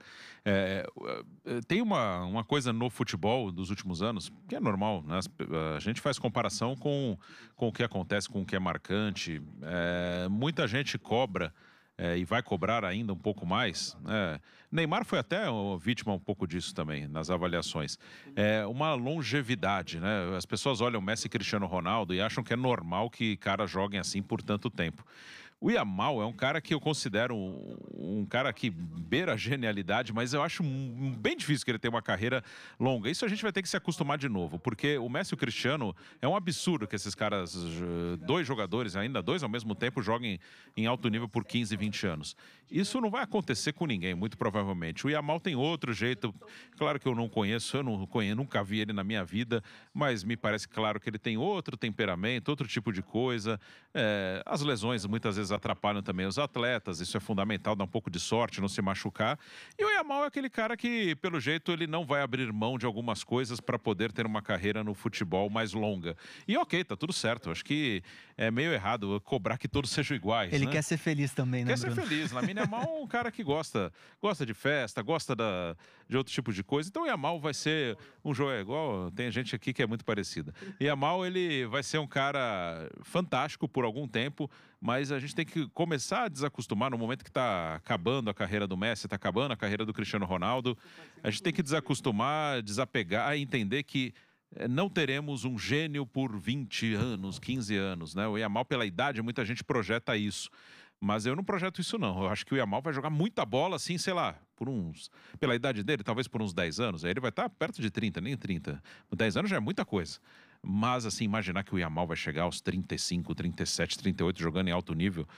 Tem uma coisa no futebol dos últimos anos, que é normal, né? A gente faz comparação com o que acontece, com o que é marcante. Muita gente cobra e vai cobrar ainda um pouco mais. Neymar foi até vítima um pouco disso também, nas avaliações. Uma longevidade, né? As pessoas olham Messi e Cristiano Ronaldo e acham que é normal que caras joguem assim por tanto tempo. O Yamal é um cara que eu considero um cara que beira a genialidade, mas eu acho bem difícil que ele tenha uma carreira longa. Isso a gente vai ter que se acostumar de novo, porque o Messi e o Cristiano, é um absurdo que esses caras, dois jogadores, ainda dois ao mesmo tempo, joguem em alto nível por 15, 20 anos. Isso não vai acontecer com ninguém, muito provavelmente. O Yamal tem outro jeito, claro que eu não conheço, nunca vi ele na minha vida, mas me parece claro que ele tem outro temperamento, outro tipo de coisa. As lesões muitas vezes atrapalham também os atletas, isso é fundamental, dá um pouco de sorte, não se machucar. E o Yamal é aquele cara que, pelo jeito, ele não vai abrir mão de algumas coisas para poder ter uma carreira no futebol mais longa. E ok, tá tudo certo, acho que é meio errado cobrar que todos sejam iguais. Ele quer ser feliz também, né, Quer ser feliz. Lamine Yamal é um cara que gosta de festa, gosta de outro tipo de coisa. Então o Yamal vai ser um jogador igual, tem gente aqui que é muito parecida. Yamal, ele vai ser um cara fantástico por algum tempo, mas a gente tem que começar a desacostumar no momento que está acabando a carreira do Messi, está acabando a carreira do Cristiano Ronaldo. A gente tem que desacostumar, desapegar e entender que não teremos um gênio por 20 anos, 15 anos, né? O Yamal, pela idade, muita gente projeta isso. Mas eu não projeto isso, não. Eu acho que o Yamal vai jogar muita bola, assim, sei lá, pela idade dele, talvez por uns 10 anos. Aí ele vai estar perto de 30, nem 30. 10 anos já é muita coisa. Mas, assim, imaginar que o Yamal vai chegar aos 35, 37, 38 jogando em alto nível,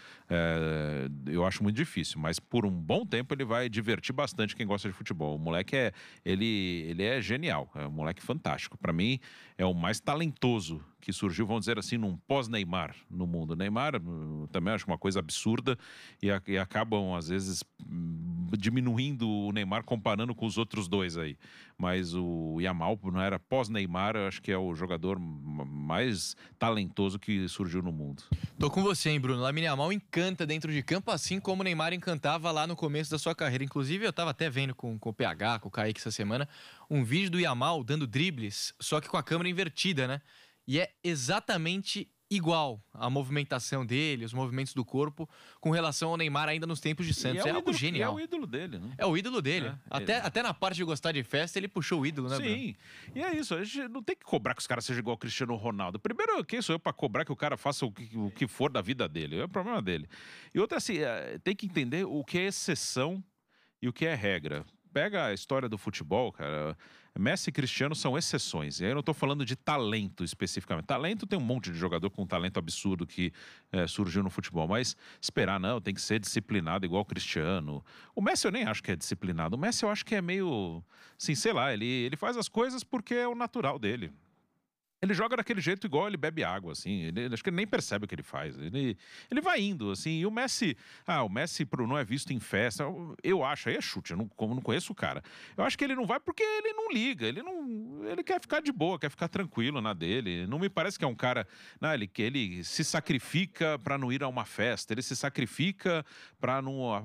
eu acho muito difícil. Mas por um bom tempo ele vai divertir bastante quem gosta de futebol. O moleque ele é genial, é um moleque fantástico. Para mim, é o mais talentoso que surgiu, vamos dizer assim, num pós-Neymar no mundo. Neymar também acho uma coisa absurda e acabam, às vezes, diminuindo o Neymar comparando com os outros dois aí. Mas o Yamal não era pós-Neymar, eu acho que é o jogador mais talentoso que surgiu no mundo. Tô com você, hein, Bruno? Lamine Yamal encanta dentro de campo, assim como o Neymar encantava lá no começo da sua carreira. Inclusive, eu tava até vendo com o PH, com o Kaique essa semana, um vídeo do Yamal dando dribles, só que com a câmera invertida, né? E é exatamente igual a movimentação dele, os movimentos do corpo, com relação ao Neymar ainda nos tempos de Santos. É algo genial. É o ídolo dele, né? É o ídolo dele. Até na parte de gostar de festa, ele puxou o ídolo, né, Bruno? Sim. E é isso, a gente não tem que cobrar que os caras sejam igual ao Cristiano Ronaldo. Primeiro, quem sou eu para cobrar que o cara faça o que for da vida dele? É o problema dele. E outra, assim, tem que entender o que é exceção e o que é regra. Pega a história do futebol, cara. Messi e Cristiano são exceções. E aí eu não estou falando de talento especificamente. Talento tem um monte de jogador com talento absurdo que surgiu no futebol. Mas esperar, não, tem que ser disciplinado igual o Cristiano. O Messi eu nem acho que é disciplinado. O Messi eu acho que é meio... Assim, sei lá, ele faz as coisas porque é o natural dele. Ele joga daquele jeito igual ele bebe água, assim. Acho que ele nem percebe o que ele faz. Ele vai indo, assim. E o Messi não é visto em festa. Eu acho, aí é chute, eu não conheço o cara. Eu acho que ele não vai porque ele não liga. Ele quer ficar de boa, quer ficar tranquilo na dele. Não me parece que é um cara... Não, ele se sacrifica pra não ir a uma festa. Ele se sacrifica pra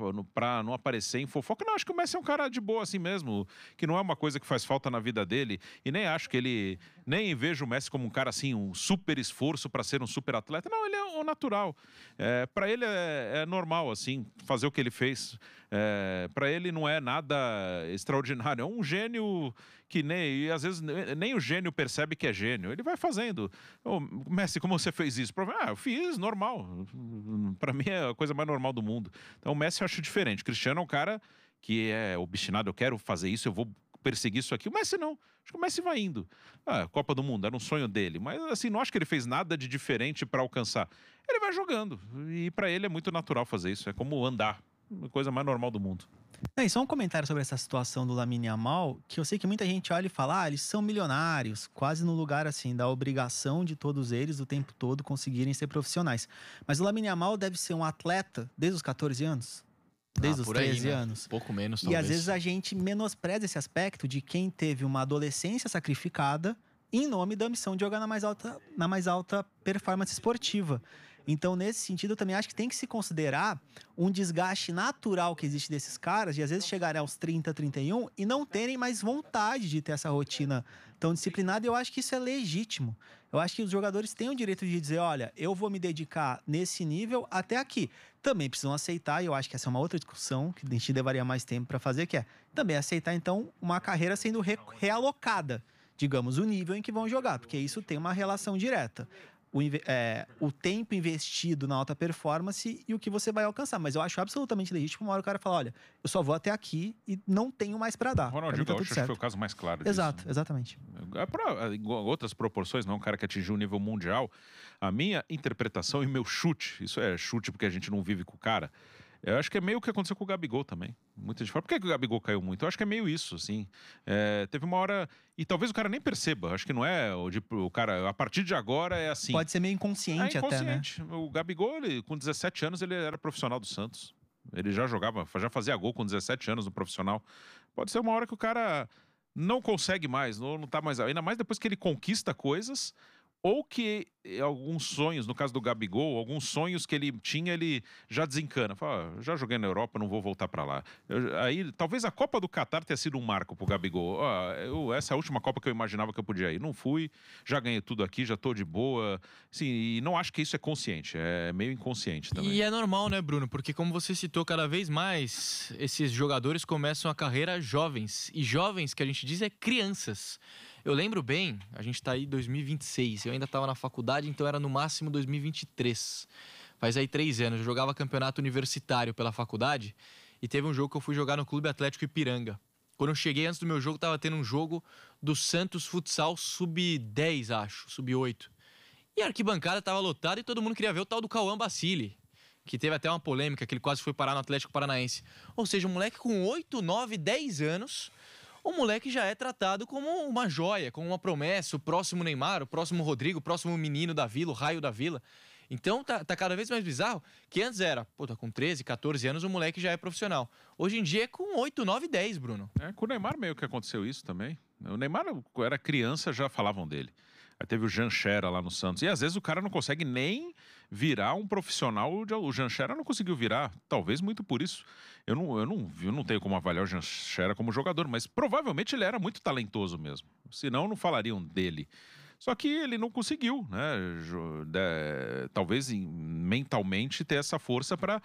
não aparecer em fofoca. Não, acho que o Messi é um cara de boa, assim mesmo. Que não é uma coisa que faz falta na vida dele. E nem acho que ele... Nem vejo o Messi como um cara assim, um super esforço para ser um super atleta. Não, ele é o natural. Para ele é normal, assim, fazer o que ele fez. Para ele não é nada extraordinário. É um gênio que e às vezes nem o gênio percebe que é gênio. Ele vai fazendo. Messi, como você fez isso? Eu fiz, normal. Para mim é a coisa mais normal do mundo. Então o Messi eu acho diferente. O Cristiano é um cara que é obstinado. Eu quero fazer isso, eu vou perseguir isso aqui. O Messi não. Acho que o Messi vai indo. Copa do Mundo, era um sonho dele. Mas assim, não acho que ele fez nada de diferente para alcançar. Ele vai jogando. E para ele é muito natural fazer isso. É como andar. A coisa mais normal do mundo. E só um comentário sobre essa situação do Lamine Yamal, que eu sei que muita gente olha e fala, eles são milionários, quase no lugar assim, da obrigação de todos eles o tempo todo conseguirem ser profissionais. Mas o Lamine Yamal deve ser um atleta desde os 14 anos? Desde os 13 anos. Pouco menos, talvez. talvez. E às vezes a gente menospreza esse aspecto de quem teve uma adolescência sacrificada em nome da ambição de jogar na mais alta performance esportiva. Então, nesse sentido, eu também acho que tem que se considerar um desgaste natural que existe desses caras, de às vezes chegarem aos 30, 31 e não terem mais vontade de ter essa rotina tão disciplinada. E eu acho que isso é legítimo. Eu acho que os jogadores têm o direito de dizer, olha, eu vou me dedicar nesse nível até aqui. Também precisam aceitar, e eu acho que essa é uma outra discussão que a gente levaria mais tempo para fazer, que é também aceitar, então, uma carreira sendo realocada, digamos, o nível em que vão jogar, porque isso tem uma relação direta. O tempo investido na alta performance e o que você vai alcançar. Mas eu acho absolutamente legítimo uma hora o cara falar, olha, eu só vou até aqui e não tenho mais para dar. Ronaldinho Gaúcho acho que foi o caso mais claro disso. Exato, exatamente. Outras proporções, não, um cara que atingiu o nível mundial. A minha interpretação e meu chute, isso é chute porque a gente não vive com o cara, eu acho que é meio o que aconteceu com o Gabigol também. Muita gente fala, por que o Gabigol caiu muito? Eu acho que é meio isso, assim. Teve uma hora... E talvez o cara nem perceba. Acho que não é o cara... A partir de agora é assim. Pode ser meio inconsciente, até, né? O Gabigol, com 17 anos, ele era profissional do Santos. Ele já jogava, já fazia gol com 17 anos no profissional. Pode ser uma hora que o cara não consegue mais, não tá mais... Ainda mais depois que ele conquista coisas... Ou que alguns sonhos, no caso do Gabigol, alguns sonhos que ele tinha, ele já desencana. Fala, já joguei na Europa, não vou voltar para lá. Aí, talvez a Copa do Catar tenha sido um marco pro Gabigol. Essa é a última Copa que eu imaginava que eu podia ir. Não fui, já ganhei tudo aqui, já tô de boa. Sim, e não acho que isso é consciente, é meio inconsciente também. E é normal, né, Bruno? Porque como você citou, cada vez mais esses jogadores começam a carreira jovens. E jovens, que a gente diz, é crianças. Eu lembro bem, a gente tá aí em 2026, eu ainda tava na faculdade, então era no máximo 2023. Faz aí 3 anos, eu jogava campeonato universitário pela faculdade e teve um jogo que eu fui jogar no Clube Atlético Ipiranga. Quando eu cheguei, antes do meu jogo, tava tendo um jogo do Santos Futsal Sub-10, acho, Sub-8. E a arquibancada tava lotada e todo mundo queria ver o tal do Cauã Bacili, que teve até uma polêmica, que ele quase foi parar no Atlético Paranaense. Ou seja, um moleque com 8, 9, 10 anos... O moleque já é tratado como uma joia, como uma promessa, o próximo Neymar, o próximo Rodrigo, o próximo menino da vila, o raio da vila. Então tá cada vez mais bizarro, que antes era, tá com 13, 14 anos, o moleque já é profissional. Hoje em dia é com 8, 9, 10, Bruno. Com o Neymar meio que aconteceu isso também. O Neymar era criança, já falavam dele. Aí teve o Jean Xera lá no Santos. E às vezes o cara não consegue nem virar um profissional. O Jean Xera não conseguiu virar. Talvez muito por isso. Eu não tenho como avaliar o Jean Xera como jogador, mas provavelmente ele era muito talentoso mesmo. Senão não falariam dele. Só que ele não conseguiu, né? Talvez mentalmente ter essa força para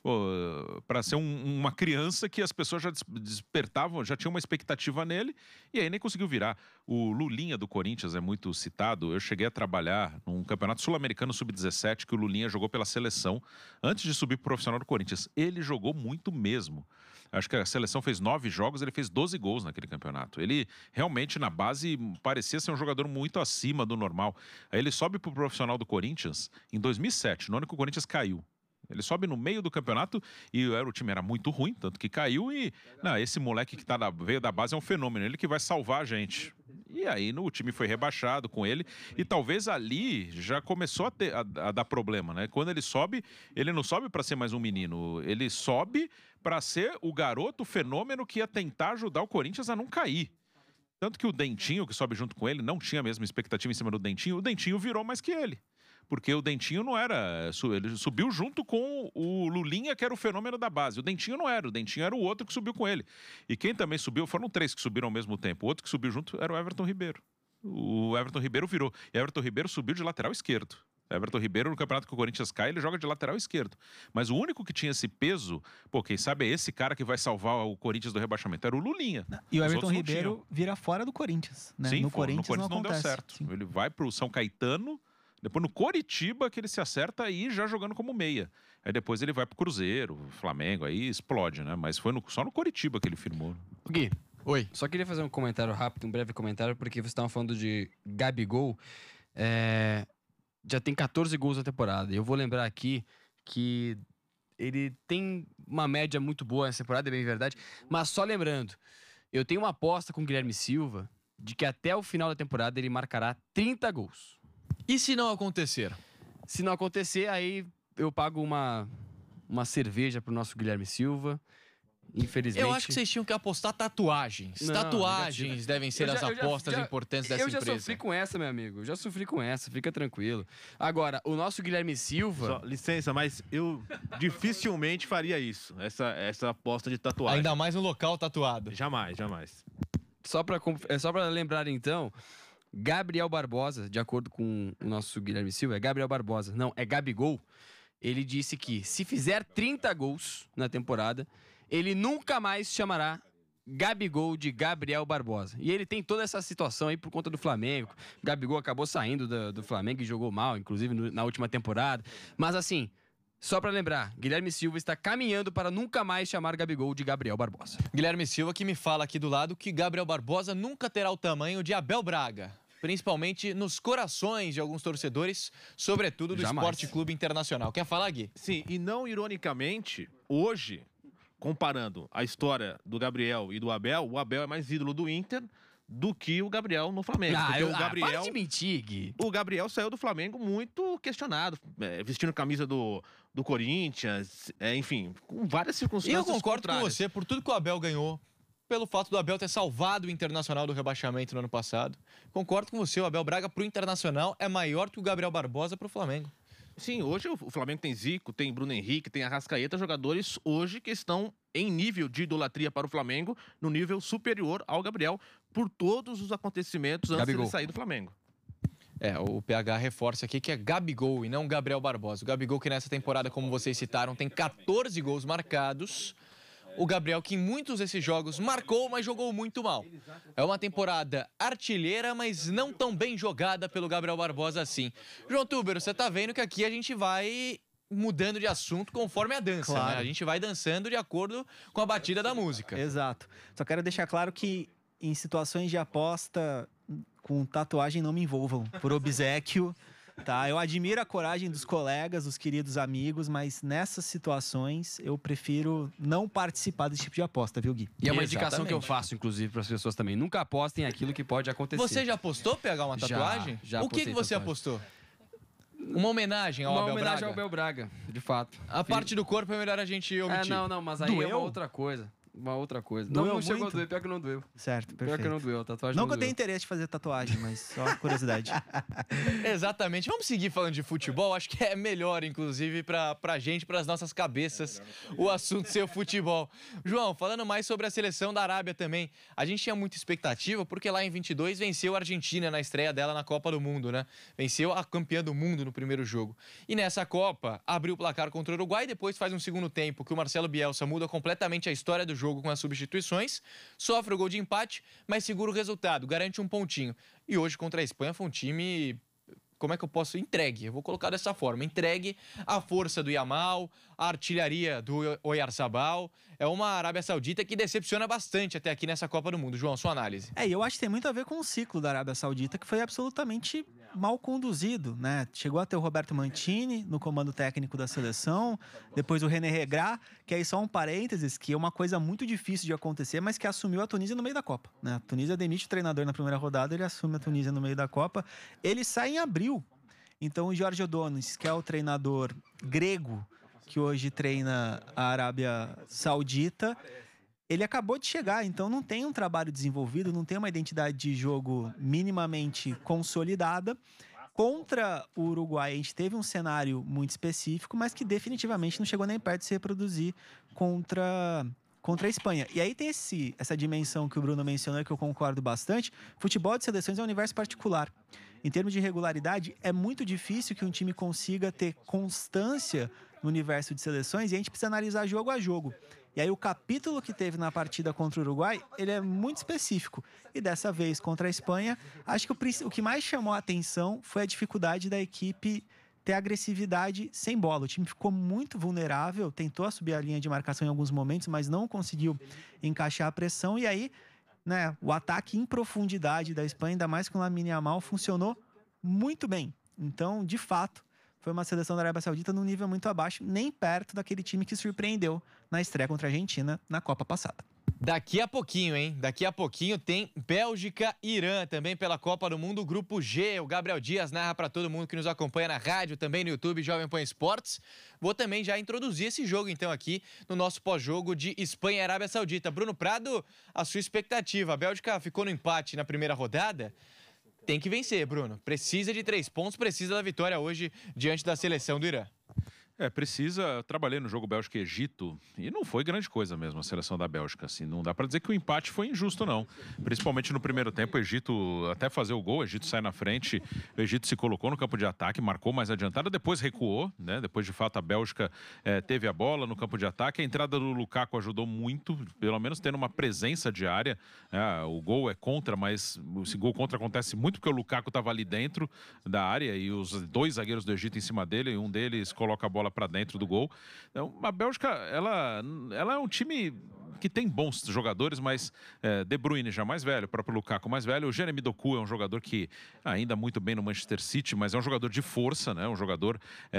ser uma criança que as pessoas já despertavam, já tinham uma expectativa nele e aí nem conseguiu virar. O Lulinha do Corinthians é muito citado. Eu cheguei a trabalhar num campeonato sul-americano sub-17 que o Lulinha jogou pela seleção antes de subir pro profissional do Corinthians. Ele jogou muito mesmo. Acho que a seleção fez 9 jogos, ele fez 12 gols naquele campeonato. Ele realmente, na base, parecia ser um jogador muito acima do normal. Aí ele sobe pro profissional do Corinthians em 2007, no ano que o Corinthians caiu. Ele sobe no meio do campeonato e o time era muito ruim, tanto que caiu e... esse moleque que veio da base é um fenômeno, ele que vai salvar a gente. E aí o time foi rebaixado com ele e talvez ali já começou a dar problema, né? Quando ele sobe, ele não sobe para ser mais um menino, ele sobe para ser o garoto, o fenômeno que ia tentar ajudar o Corinthians a não cair. Tanto que o Dentinho, que sobe junto com ele, não tinha a mesma expectativa em cima do Dentinho, o Dentinho virou mais que ele. Porque o Dentinho não era... Ele subiu junto com o Lulinha, que era o fenômeno da base. O Dentinho não era. O Dentinho era o outro que subiu com ele. E quem também subiu... Foram 3 que subiram ao mesmo tempo. O outro que subiu junto era o Everton Ribeiro. O Everton Ribeiro virou. E Everton Ribeiro subiu de lateral esquerdo. Everton Ribeiro, no campeonato que o Corinthians cai, ele joga de lateral esquerdo. Mas o único que tinha esse peso... quem sabe é esse cara que vai salvar o Corinthians do rebaixamento. Era o Lulinha. E o Everton Ribeiro vira fora do Corinthians, né? Sim, no Corinthians não deu certo. Sim. Ele vai pro São Caetano... Depois no Coritiba que ele se acerta aí já jogando como meia. Aí depois ele vai pro Cruzeiro, Flamengo, aí explode, né? Mas foi só no Coritiba que ele firmou. Gui, oi. Só queria fazer um comentário rápido, um breve comentário, porque vocês estavam falando de Gabigol. Já tem 14 gols na temporada. E eu vou lembrar aqui que ele tem uma média muito boa nessa temporada, é bem verdade. Mas só lembrando, eu tenho uma aposta com o Guilherme Silva de que até o final da temporada ele marcará 30 gols. E se não acontecer? Se não acontecer, aí eu pago uma cerveja pro nosso Guilherme Silva infelizmente... Eu acho que vocês tinham que apostar tatuagens. Não, tatuagens negativo. devem ser as apostas importantes dessa empresa. Eu já sofri com essa, meu amigo. Eu já sofri com essa, fica tranquilo. Agora, o nosso Guilherme Silva... Licença, mas eu dificilmente faria isso. Essa aposta de tatuagem. Ainda mais no local tatuado. Jamais. Só pra lembrar, então... Gabriel Barbosa, de acordo com o nosso Guilherme Silva, é Gabriel Barbosa, não, é Gabigol. Ele disse que se fizer 30 gols na temporada, ele nunca mais chamará Gabigol de Gabriel Barbosa. E ele tem toda essa situação aí por conta do Flamengo. O Gabigol acabou saindo do Flamengo e jogou mal, inclusive na última temporada. Mas assim, só pra lembrar, Guilherme Silva está caminhando para nunca mais chamar Gabigol de Gabriel Barbosa. Guilherme Silva que me fala aqui do lado que Gabriel Barbosa nunca terá o tamanho de Abel Braga. Principalmente nos corações de alguns torcedores, sobretudo do Esporte Clube Internacional. Quer falar, Gui? Sim, e não ironicamente, hoje, comparando a história do Gabriel e do Abel, o Abel é mais ídolo do Inter do que o Gabriel no Flamengo. O Gabriel, para de mentir, Gui. O Gabriel saiu do Flamengo muito questionado, vestindo camisa do Corinthians, enfim, com várias circunstâncias. E eu concordo com você, por tudo que o Abel ganhou, pelo fato do Abel ter salvado o Internacional do rebaixamento no ano passado. Concordo com você, o Abel Braga pro Internacional é maior que o Gabriel Barbosa pro Flamengo. Sim, hoje o Flamengo tem Zico, tem Bruno Henrique, tem Arrascaeta, jogadores hoje que estão em nível de idolatria para o Flamengo, no nível superior ao Gabriel, por todos os acontecimentos antes de sair do Flamengo. O PH reforça aqui que é Gabigol e não Gabriel Barbosa. O Gabigol que nessa temporada, como vocês citaram, tem 14 gols marcados. O Gabriel, que em muitos desses jogos marcou, mas jogou muito mal. É uma temporada artilheira, mas não tão bem jogada pelo Gabriel Barbosa assim. João Tuber, você tá vendo que aqui a gente vai mudando de assunto conforme a dança, claro, né? A gente vai dançando de acordo com a batida da música. Exato. Só quero deixar claro que em situações de aposta com tatuagem não me envolvam, por obséquio. Tá, eu admiro a coragem dos colegas, dos queridos amigos, mas nessas situações eu prefiro não participar desse tipo de aposta, viu, Gui? E é uma indicação que eu faço, inclusive, para as pessoas também. Nunca apostem aquilo que pode acontecer. Você já apostou pegar uma tatuagem? Já o que você apostou? Uma homenagem ao Abel Braga? Uma homenagem ao Abel Braga, de fato. A parte do corpo é melhor a gente omitir. Não, mas aí é uma outra coisa. Uma outra coisa. Doeu não chegou muito? a doer, pior que não doeu. Certo, perfeito. Pior que não doeu, a tatuagem não que eu tenha interesse de fazer tatuagem, mas só curiosidade. Exatamente. Vamos seguir falando de futebol? Acho que é melhor, inclusive, pra gente, pras nossas cabeças, o assunto ser o futebol. João, falando mais sobre a seleção da Arábia também, a gente tinha muita expectativa, porque lá em 22 venceu a Argentina na estreia dela na Copa do Mundo, né? Venceu a campeã do mundo no primeiro jogo. E nessa Copa, abriu o placar contra o Uruguai, depois faz um segundo tempo que o Marcelo Bielsa muda completamente a história do jogo com as substituições, sofre o gol de empate, mas segura o resultado, garante um pontinho. E hoje contra a Espanha foi um time, como é que eu posso? Entregue, eu vou colocar dessa forma, entregue à força do Yamal, a artilharia do Oyarzabal. É uma Arábia Saudita que decepciona bastante até aqui nessa Copa do Mundo. João, sua análise. E eu acho que tem muito a ver com o ciclo da Arábia Saudita, que foi absolutamente mal conduzido, né? Chegou a ter o Roberto Mantini no comando técnico da seleção, depois o René Regrat, que aí só um parênteses, que é uma coisa muito difícil de acontecer, mas que assumiu a Tunísia no meio da Copa, né? A Tunísia demite o treinador na primeira rodada, ele assume a Tunísia no meio da Copa. Ele sai em abril. Então o Jorge Odonis, que é o treinador grego que hoje treina a Arábia Saudita, ele acabou de chegar, então não tem um trabalho desenvolvido, não tem uma identidade de jogo minimamente consolidada. Contra o Uruguai, a gente teve um cenário muito específico, mas que definitivamente não chegou nem perto de se reproduzir contra a Espanha. E aí tem essa dimensão que o Bruno mencionou, que eu concordo bastante. Futebol de seleções é um universo particular. Em termos de regularidade, é muito difícil que um time consiga ter constância no universo de seleções, e a gente precisa analisar jogo a jogo. E aí o capítulo que teve na partida contra o Uruguai, ele é muito específico. E dessa vez contra a Espanha, acho que o que mais chamou a atenção foi a dificuldade da equipe ter agressividade sem bola. O time ficou muito vulnerável, tentou subir a linha de marcação em alguns momentos, mas não conseguiu encaixar a pressão. E aí, né, o ataque em profundidade da Espanha, ainda mais com o Lamine Yamal, funcionou muito bem. Então, de fato, foi uma seleção da Arábia Saudita num nível muito abaixo, nem perto daquele time que surpreendeu na estreia contra a Argentina na Copa passada. Daqui a pouquinho, hein? Daqui a pouquinho tem Bélgica e Irã também pela Copa do Mundo, Grupo G. O Gabriel Dias narra para todo mundo que nos acompanha na rádio, também no YouTube, Jovem Pan Esportes. Vou também já introduzir esse jogo, então, aqui no nosso pós-jogo de Espanha e Arábia Saudita. Bruno Prado, a sua expectativa. A Bélgica ficou no empate na primeira rodada. Tem que vencer, Bruno. Precisa de 3 pontos, precisa da vitória hoje diante da seleção do Irã. Precisa. Eu trabalhei no jogo Bélgica e Egito e não foi grande coisa mesmo a seleção da Bélgica. Assim, não dá para dizer que o empate foi injusto, não. Principalmente no primeiro tempo, o Egito até fazer o gol, o Egito sai na frente, o Egito se colocou no campo de ataque, marcou mais adiantado, depois recuou, né? Depois, de fato, a Bélgica teve a bola no campo de ataque. A entrada do Lukaku ajudou muito, pelo menos tendo uma presença de área. O gol é contra, mas esse gol contra acontece muito porque o Lukaku estava ali dentro da área e os 2 zagueiros do Egito em cima dele, e um deles coloca a bola para dentro do gol. Então, a Bélgica, ela é um time que tem bons jogadores, mas De Bruyne já mais velho, o próprio Lukaku mais velho. O Jeremy Doku é um jogador que ainda muito bem no Manchester City, mas é um jogador de força, né? Um jogador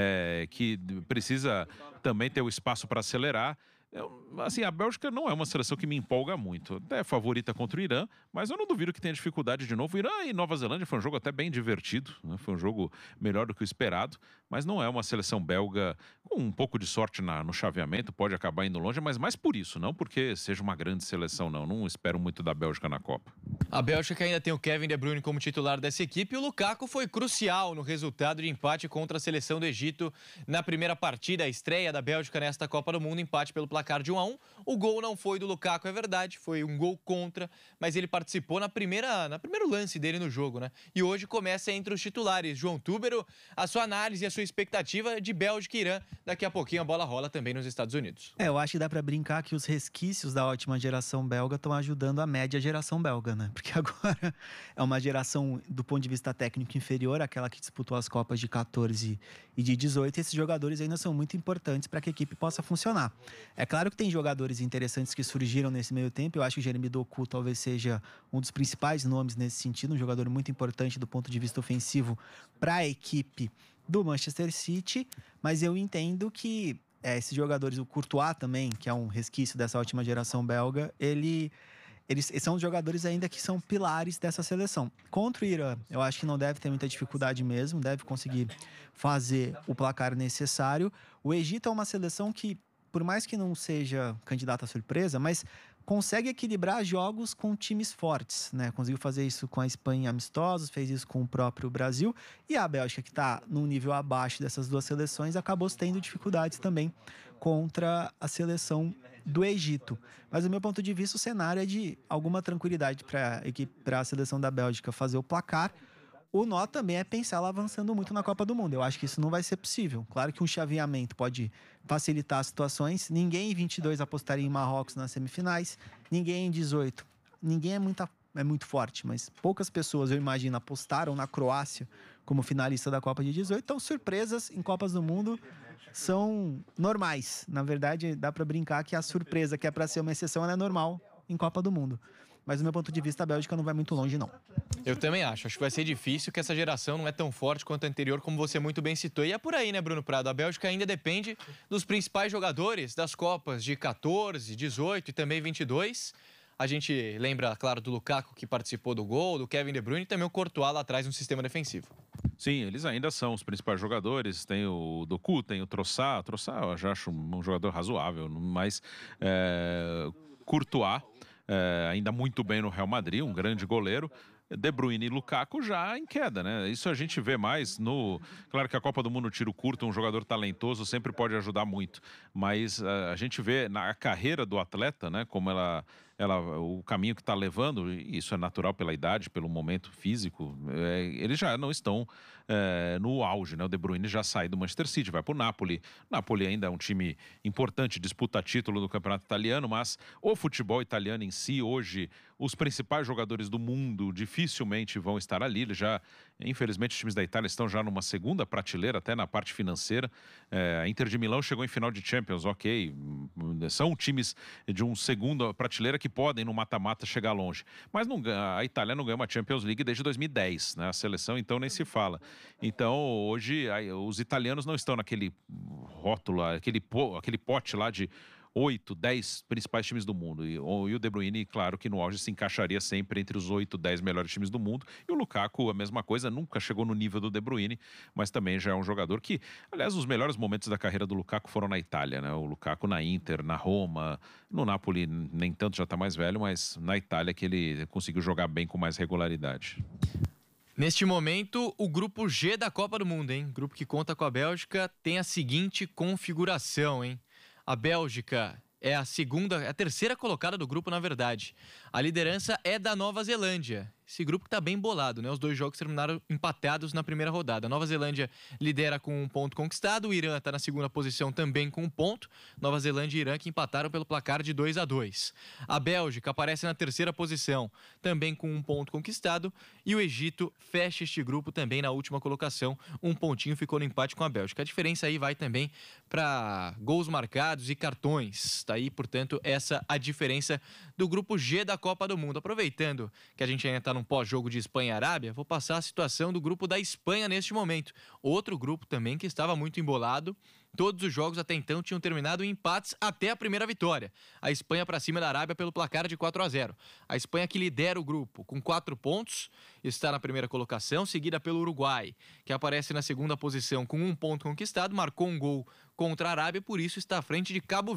que precisa também ter o espaço para acelerar. Assim, a Bélgica não é uma seleção que me empolga muito. É favorita contra o Irã, mas eu não duvido que tenha dificuldade de novo. Irã e Nova Zelândia foi um jogo até bem divertido, né? Foi um jogo melhor do que o esperado, mas não é uma seleção belga com um pouco de sorte no chaveamento, pode acabar indo longe, mas mais por isso, não porque seja uma grande seleção, não. Não espero muito da Bélgica na Copa. A Bélgica ainda tem o Kevin De Bruyne como titular dessa equipe e o Lukaku foi crucial no resultado de empate contra a seleção do Egito na primeira partida, a estreia da Bélgica nesta Copa do Mundo, empate pelo placar de 1-1. O gol não foi do Lukaku, é verdade, foi um gol contra, mas ele participou no primeiro lance dele no jogo, né? E hoje começa entre os titulares. João Túbero, a sua análise e a sua expectativa de Bélgica e Irã. Daqui a pouquinho a bola rola também nos Estados Unidos. Eu acho que dá pra brincar que os resquícios da ótima geração belga estão ajudando a média geração belga, né? Porque agora é uma geração, do ponto de vista técnico, inferior àquela que disputou as Copas de 14 e de 18. E esses jogadores ainda são muito importantes para que a equipe possa funcionar. É claro que tem jogadores interessantes que surgiram nesse meio tempo. Eu acho que o Jeremy Doku talvez seja um dos principais nomes nesse sentido, um jogador muito importante do ponto de vista ofensivo para a equipe do Manchester City, mas eu entendo que esses jogadores, o Courtois também, que é um resquício dessa última geração belga, eles são jogadores ainda que são pilares dessa seleção. Contra o Irã, eu acho que não deve ter muita dificuldade mesmo, deve conseguir fazer o placar necessário. O Egito é uma seleção que, por mais que não seja candidata à surpresa, mas consegue equilibrar jogos com times fortes, né? Conseguiu fazer isso com a Espanha em amistosos, fez isso com o próprio Brasil. E a Bélgica, que está num nível abaixo dessas duas seleções, acabou tendo dificuldades também contra a seleção do Egito. Mas, do meu ponto de vista, o cenário é de alguma tranquilidade para a seleção da Bélgica fazer o placar. O nó também é pensar ela avançando muito na Copa do Mundo. Eu acho que isso não vai ser possível. Claro que um chaveamento pode facilitar as situações. Ninguém em 22 apostaria em Marrocos nas semifinais. Ninguém em 18. Ninguém é muito forte, mas poucas pessoas, eu imagino, apostaram na Croácia como finalista da Copa de 18. Então, surpresas em Copas do Mundo são normais. Na verdade, dá para brincar que a surpresa, que é para ser uma exceção, ela é normal em Copa do Mundo. Mas, do meu ponto de vista, a Bélgica não vai muito longe, não. Eu também acho. Acho que vai ser difícil, que essa geração não é tão forte quanto a anterior, como você muito bem citou. E é por aí, né, Bruno Prado? A Bélgica ainda depende dos principais jogadores das Copas de 14, 18 e também 22. A gente lembra, claro, do Lukaku, que participou do gol, do Kevin De Bruyne e também o Courtois lá atrás no sistema defensivo. Sim, eles ainda são os principais jogadores. Tem o Doku, tem o Trossard. Trossard eu já acho um jogador razoável, mas Courtois ainda muito bem no Real Madrid, um grande goleiro. De Bruyne e Lukaku já em queda, né? Isso a gente vê mais no... Claro que a Copa do Mundo, tiro curto, um jogador talentoso sempre pode ajudar muito, mas a gente vê na carreira do atleta, né? Como o caminho que está levando, e isso é natural pela idade, pelo momento físico, eles já não estão no auge, né? O De Bruyne já sai do Manchester City, vai para o Napoli. O Napoli ainda é um time importante, disputa título do campeonato italiano, mas o futebol italiano em si, hoje, os principais jogadores do mundo dificilmente vão estar ali. Eles já, infelizmente, os times da Itália estão já numa segunda prateleira, até na parte financeira. A Inter de Milão chegou em final de Champions, ok. São times de uma segunda prateleira que podem, no mata-mata, chegar longe. Mas a Itália não ganha uma Champions League desde 2010, né? A seleção, então, nem se fala. Então, hoje, os italianos não estão naquele rótulo, aquele pote lá de 8, 10 principais times do mundo. E o De Bruyne, claro que no auge se encaixaria sempre entre os 8, 10 melhores times do mundo. E o Lukaku, a mesma coisa, nunca chegou no nível do De Bruyne, mas também já é um jogador que, aliás, os melhores momentos da carreira do Lukaku foram na Itália, né? O Lukaku na Inter, na Roma, no Napoli nem tanto, já está mais velho, mas na Itália que ele conseguiu jogar bem com mais regularidade. Neste momento, o grupo G da Copa do Mundo, hein? Grupo que conta com a Bélgica, tem a seguinte configuração, hein? A Bélgica é a terceira colocada do grupo, na verdade. A liderança é da Nova Zelândia. Esse grupo que está bem bolado, né? Os 2 jogos terminaram empatados na primeira rodada. A Nova Zelândia lidera com 1 ponto conquistado. O Irã está na segunda posição também com 1 ponto. Nova Zelândia e Irã que empataram pelo placar de 2-2. A Bélgica aparece na terceira posição, também com 1 ponto conquistado. E o Egito fecha este grupo também na última colocação. 1 pontinho ficou no empate com a Bélgica. A diferença aí vai também para gols marcados e cartões. Está aí, portanto, essa a diferença do grupo G da Copa do Mundo. Aproveitando que a gente ainda está num pós-jogo de Espanha e Arábia, vou passar a situação do grupo da Espanha neste momento. Outro grupo também que estava muito embolado. Todos os jogos até então tinham terminado em empates até a primeira vitória. A Espanha para cima da Arábia pelo placar de 4-0. A Espanha que lidera o grupo com 4 pontos, está na primeira colocação, seguida pelo Uruguai, que aparece na segunda posição com 1 ponto conquistado, marcou um gol contra a Arábia, por isso está à frente de Cabo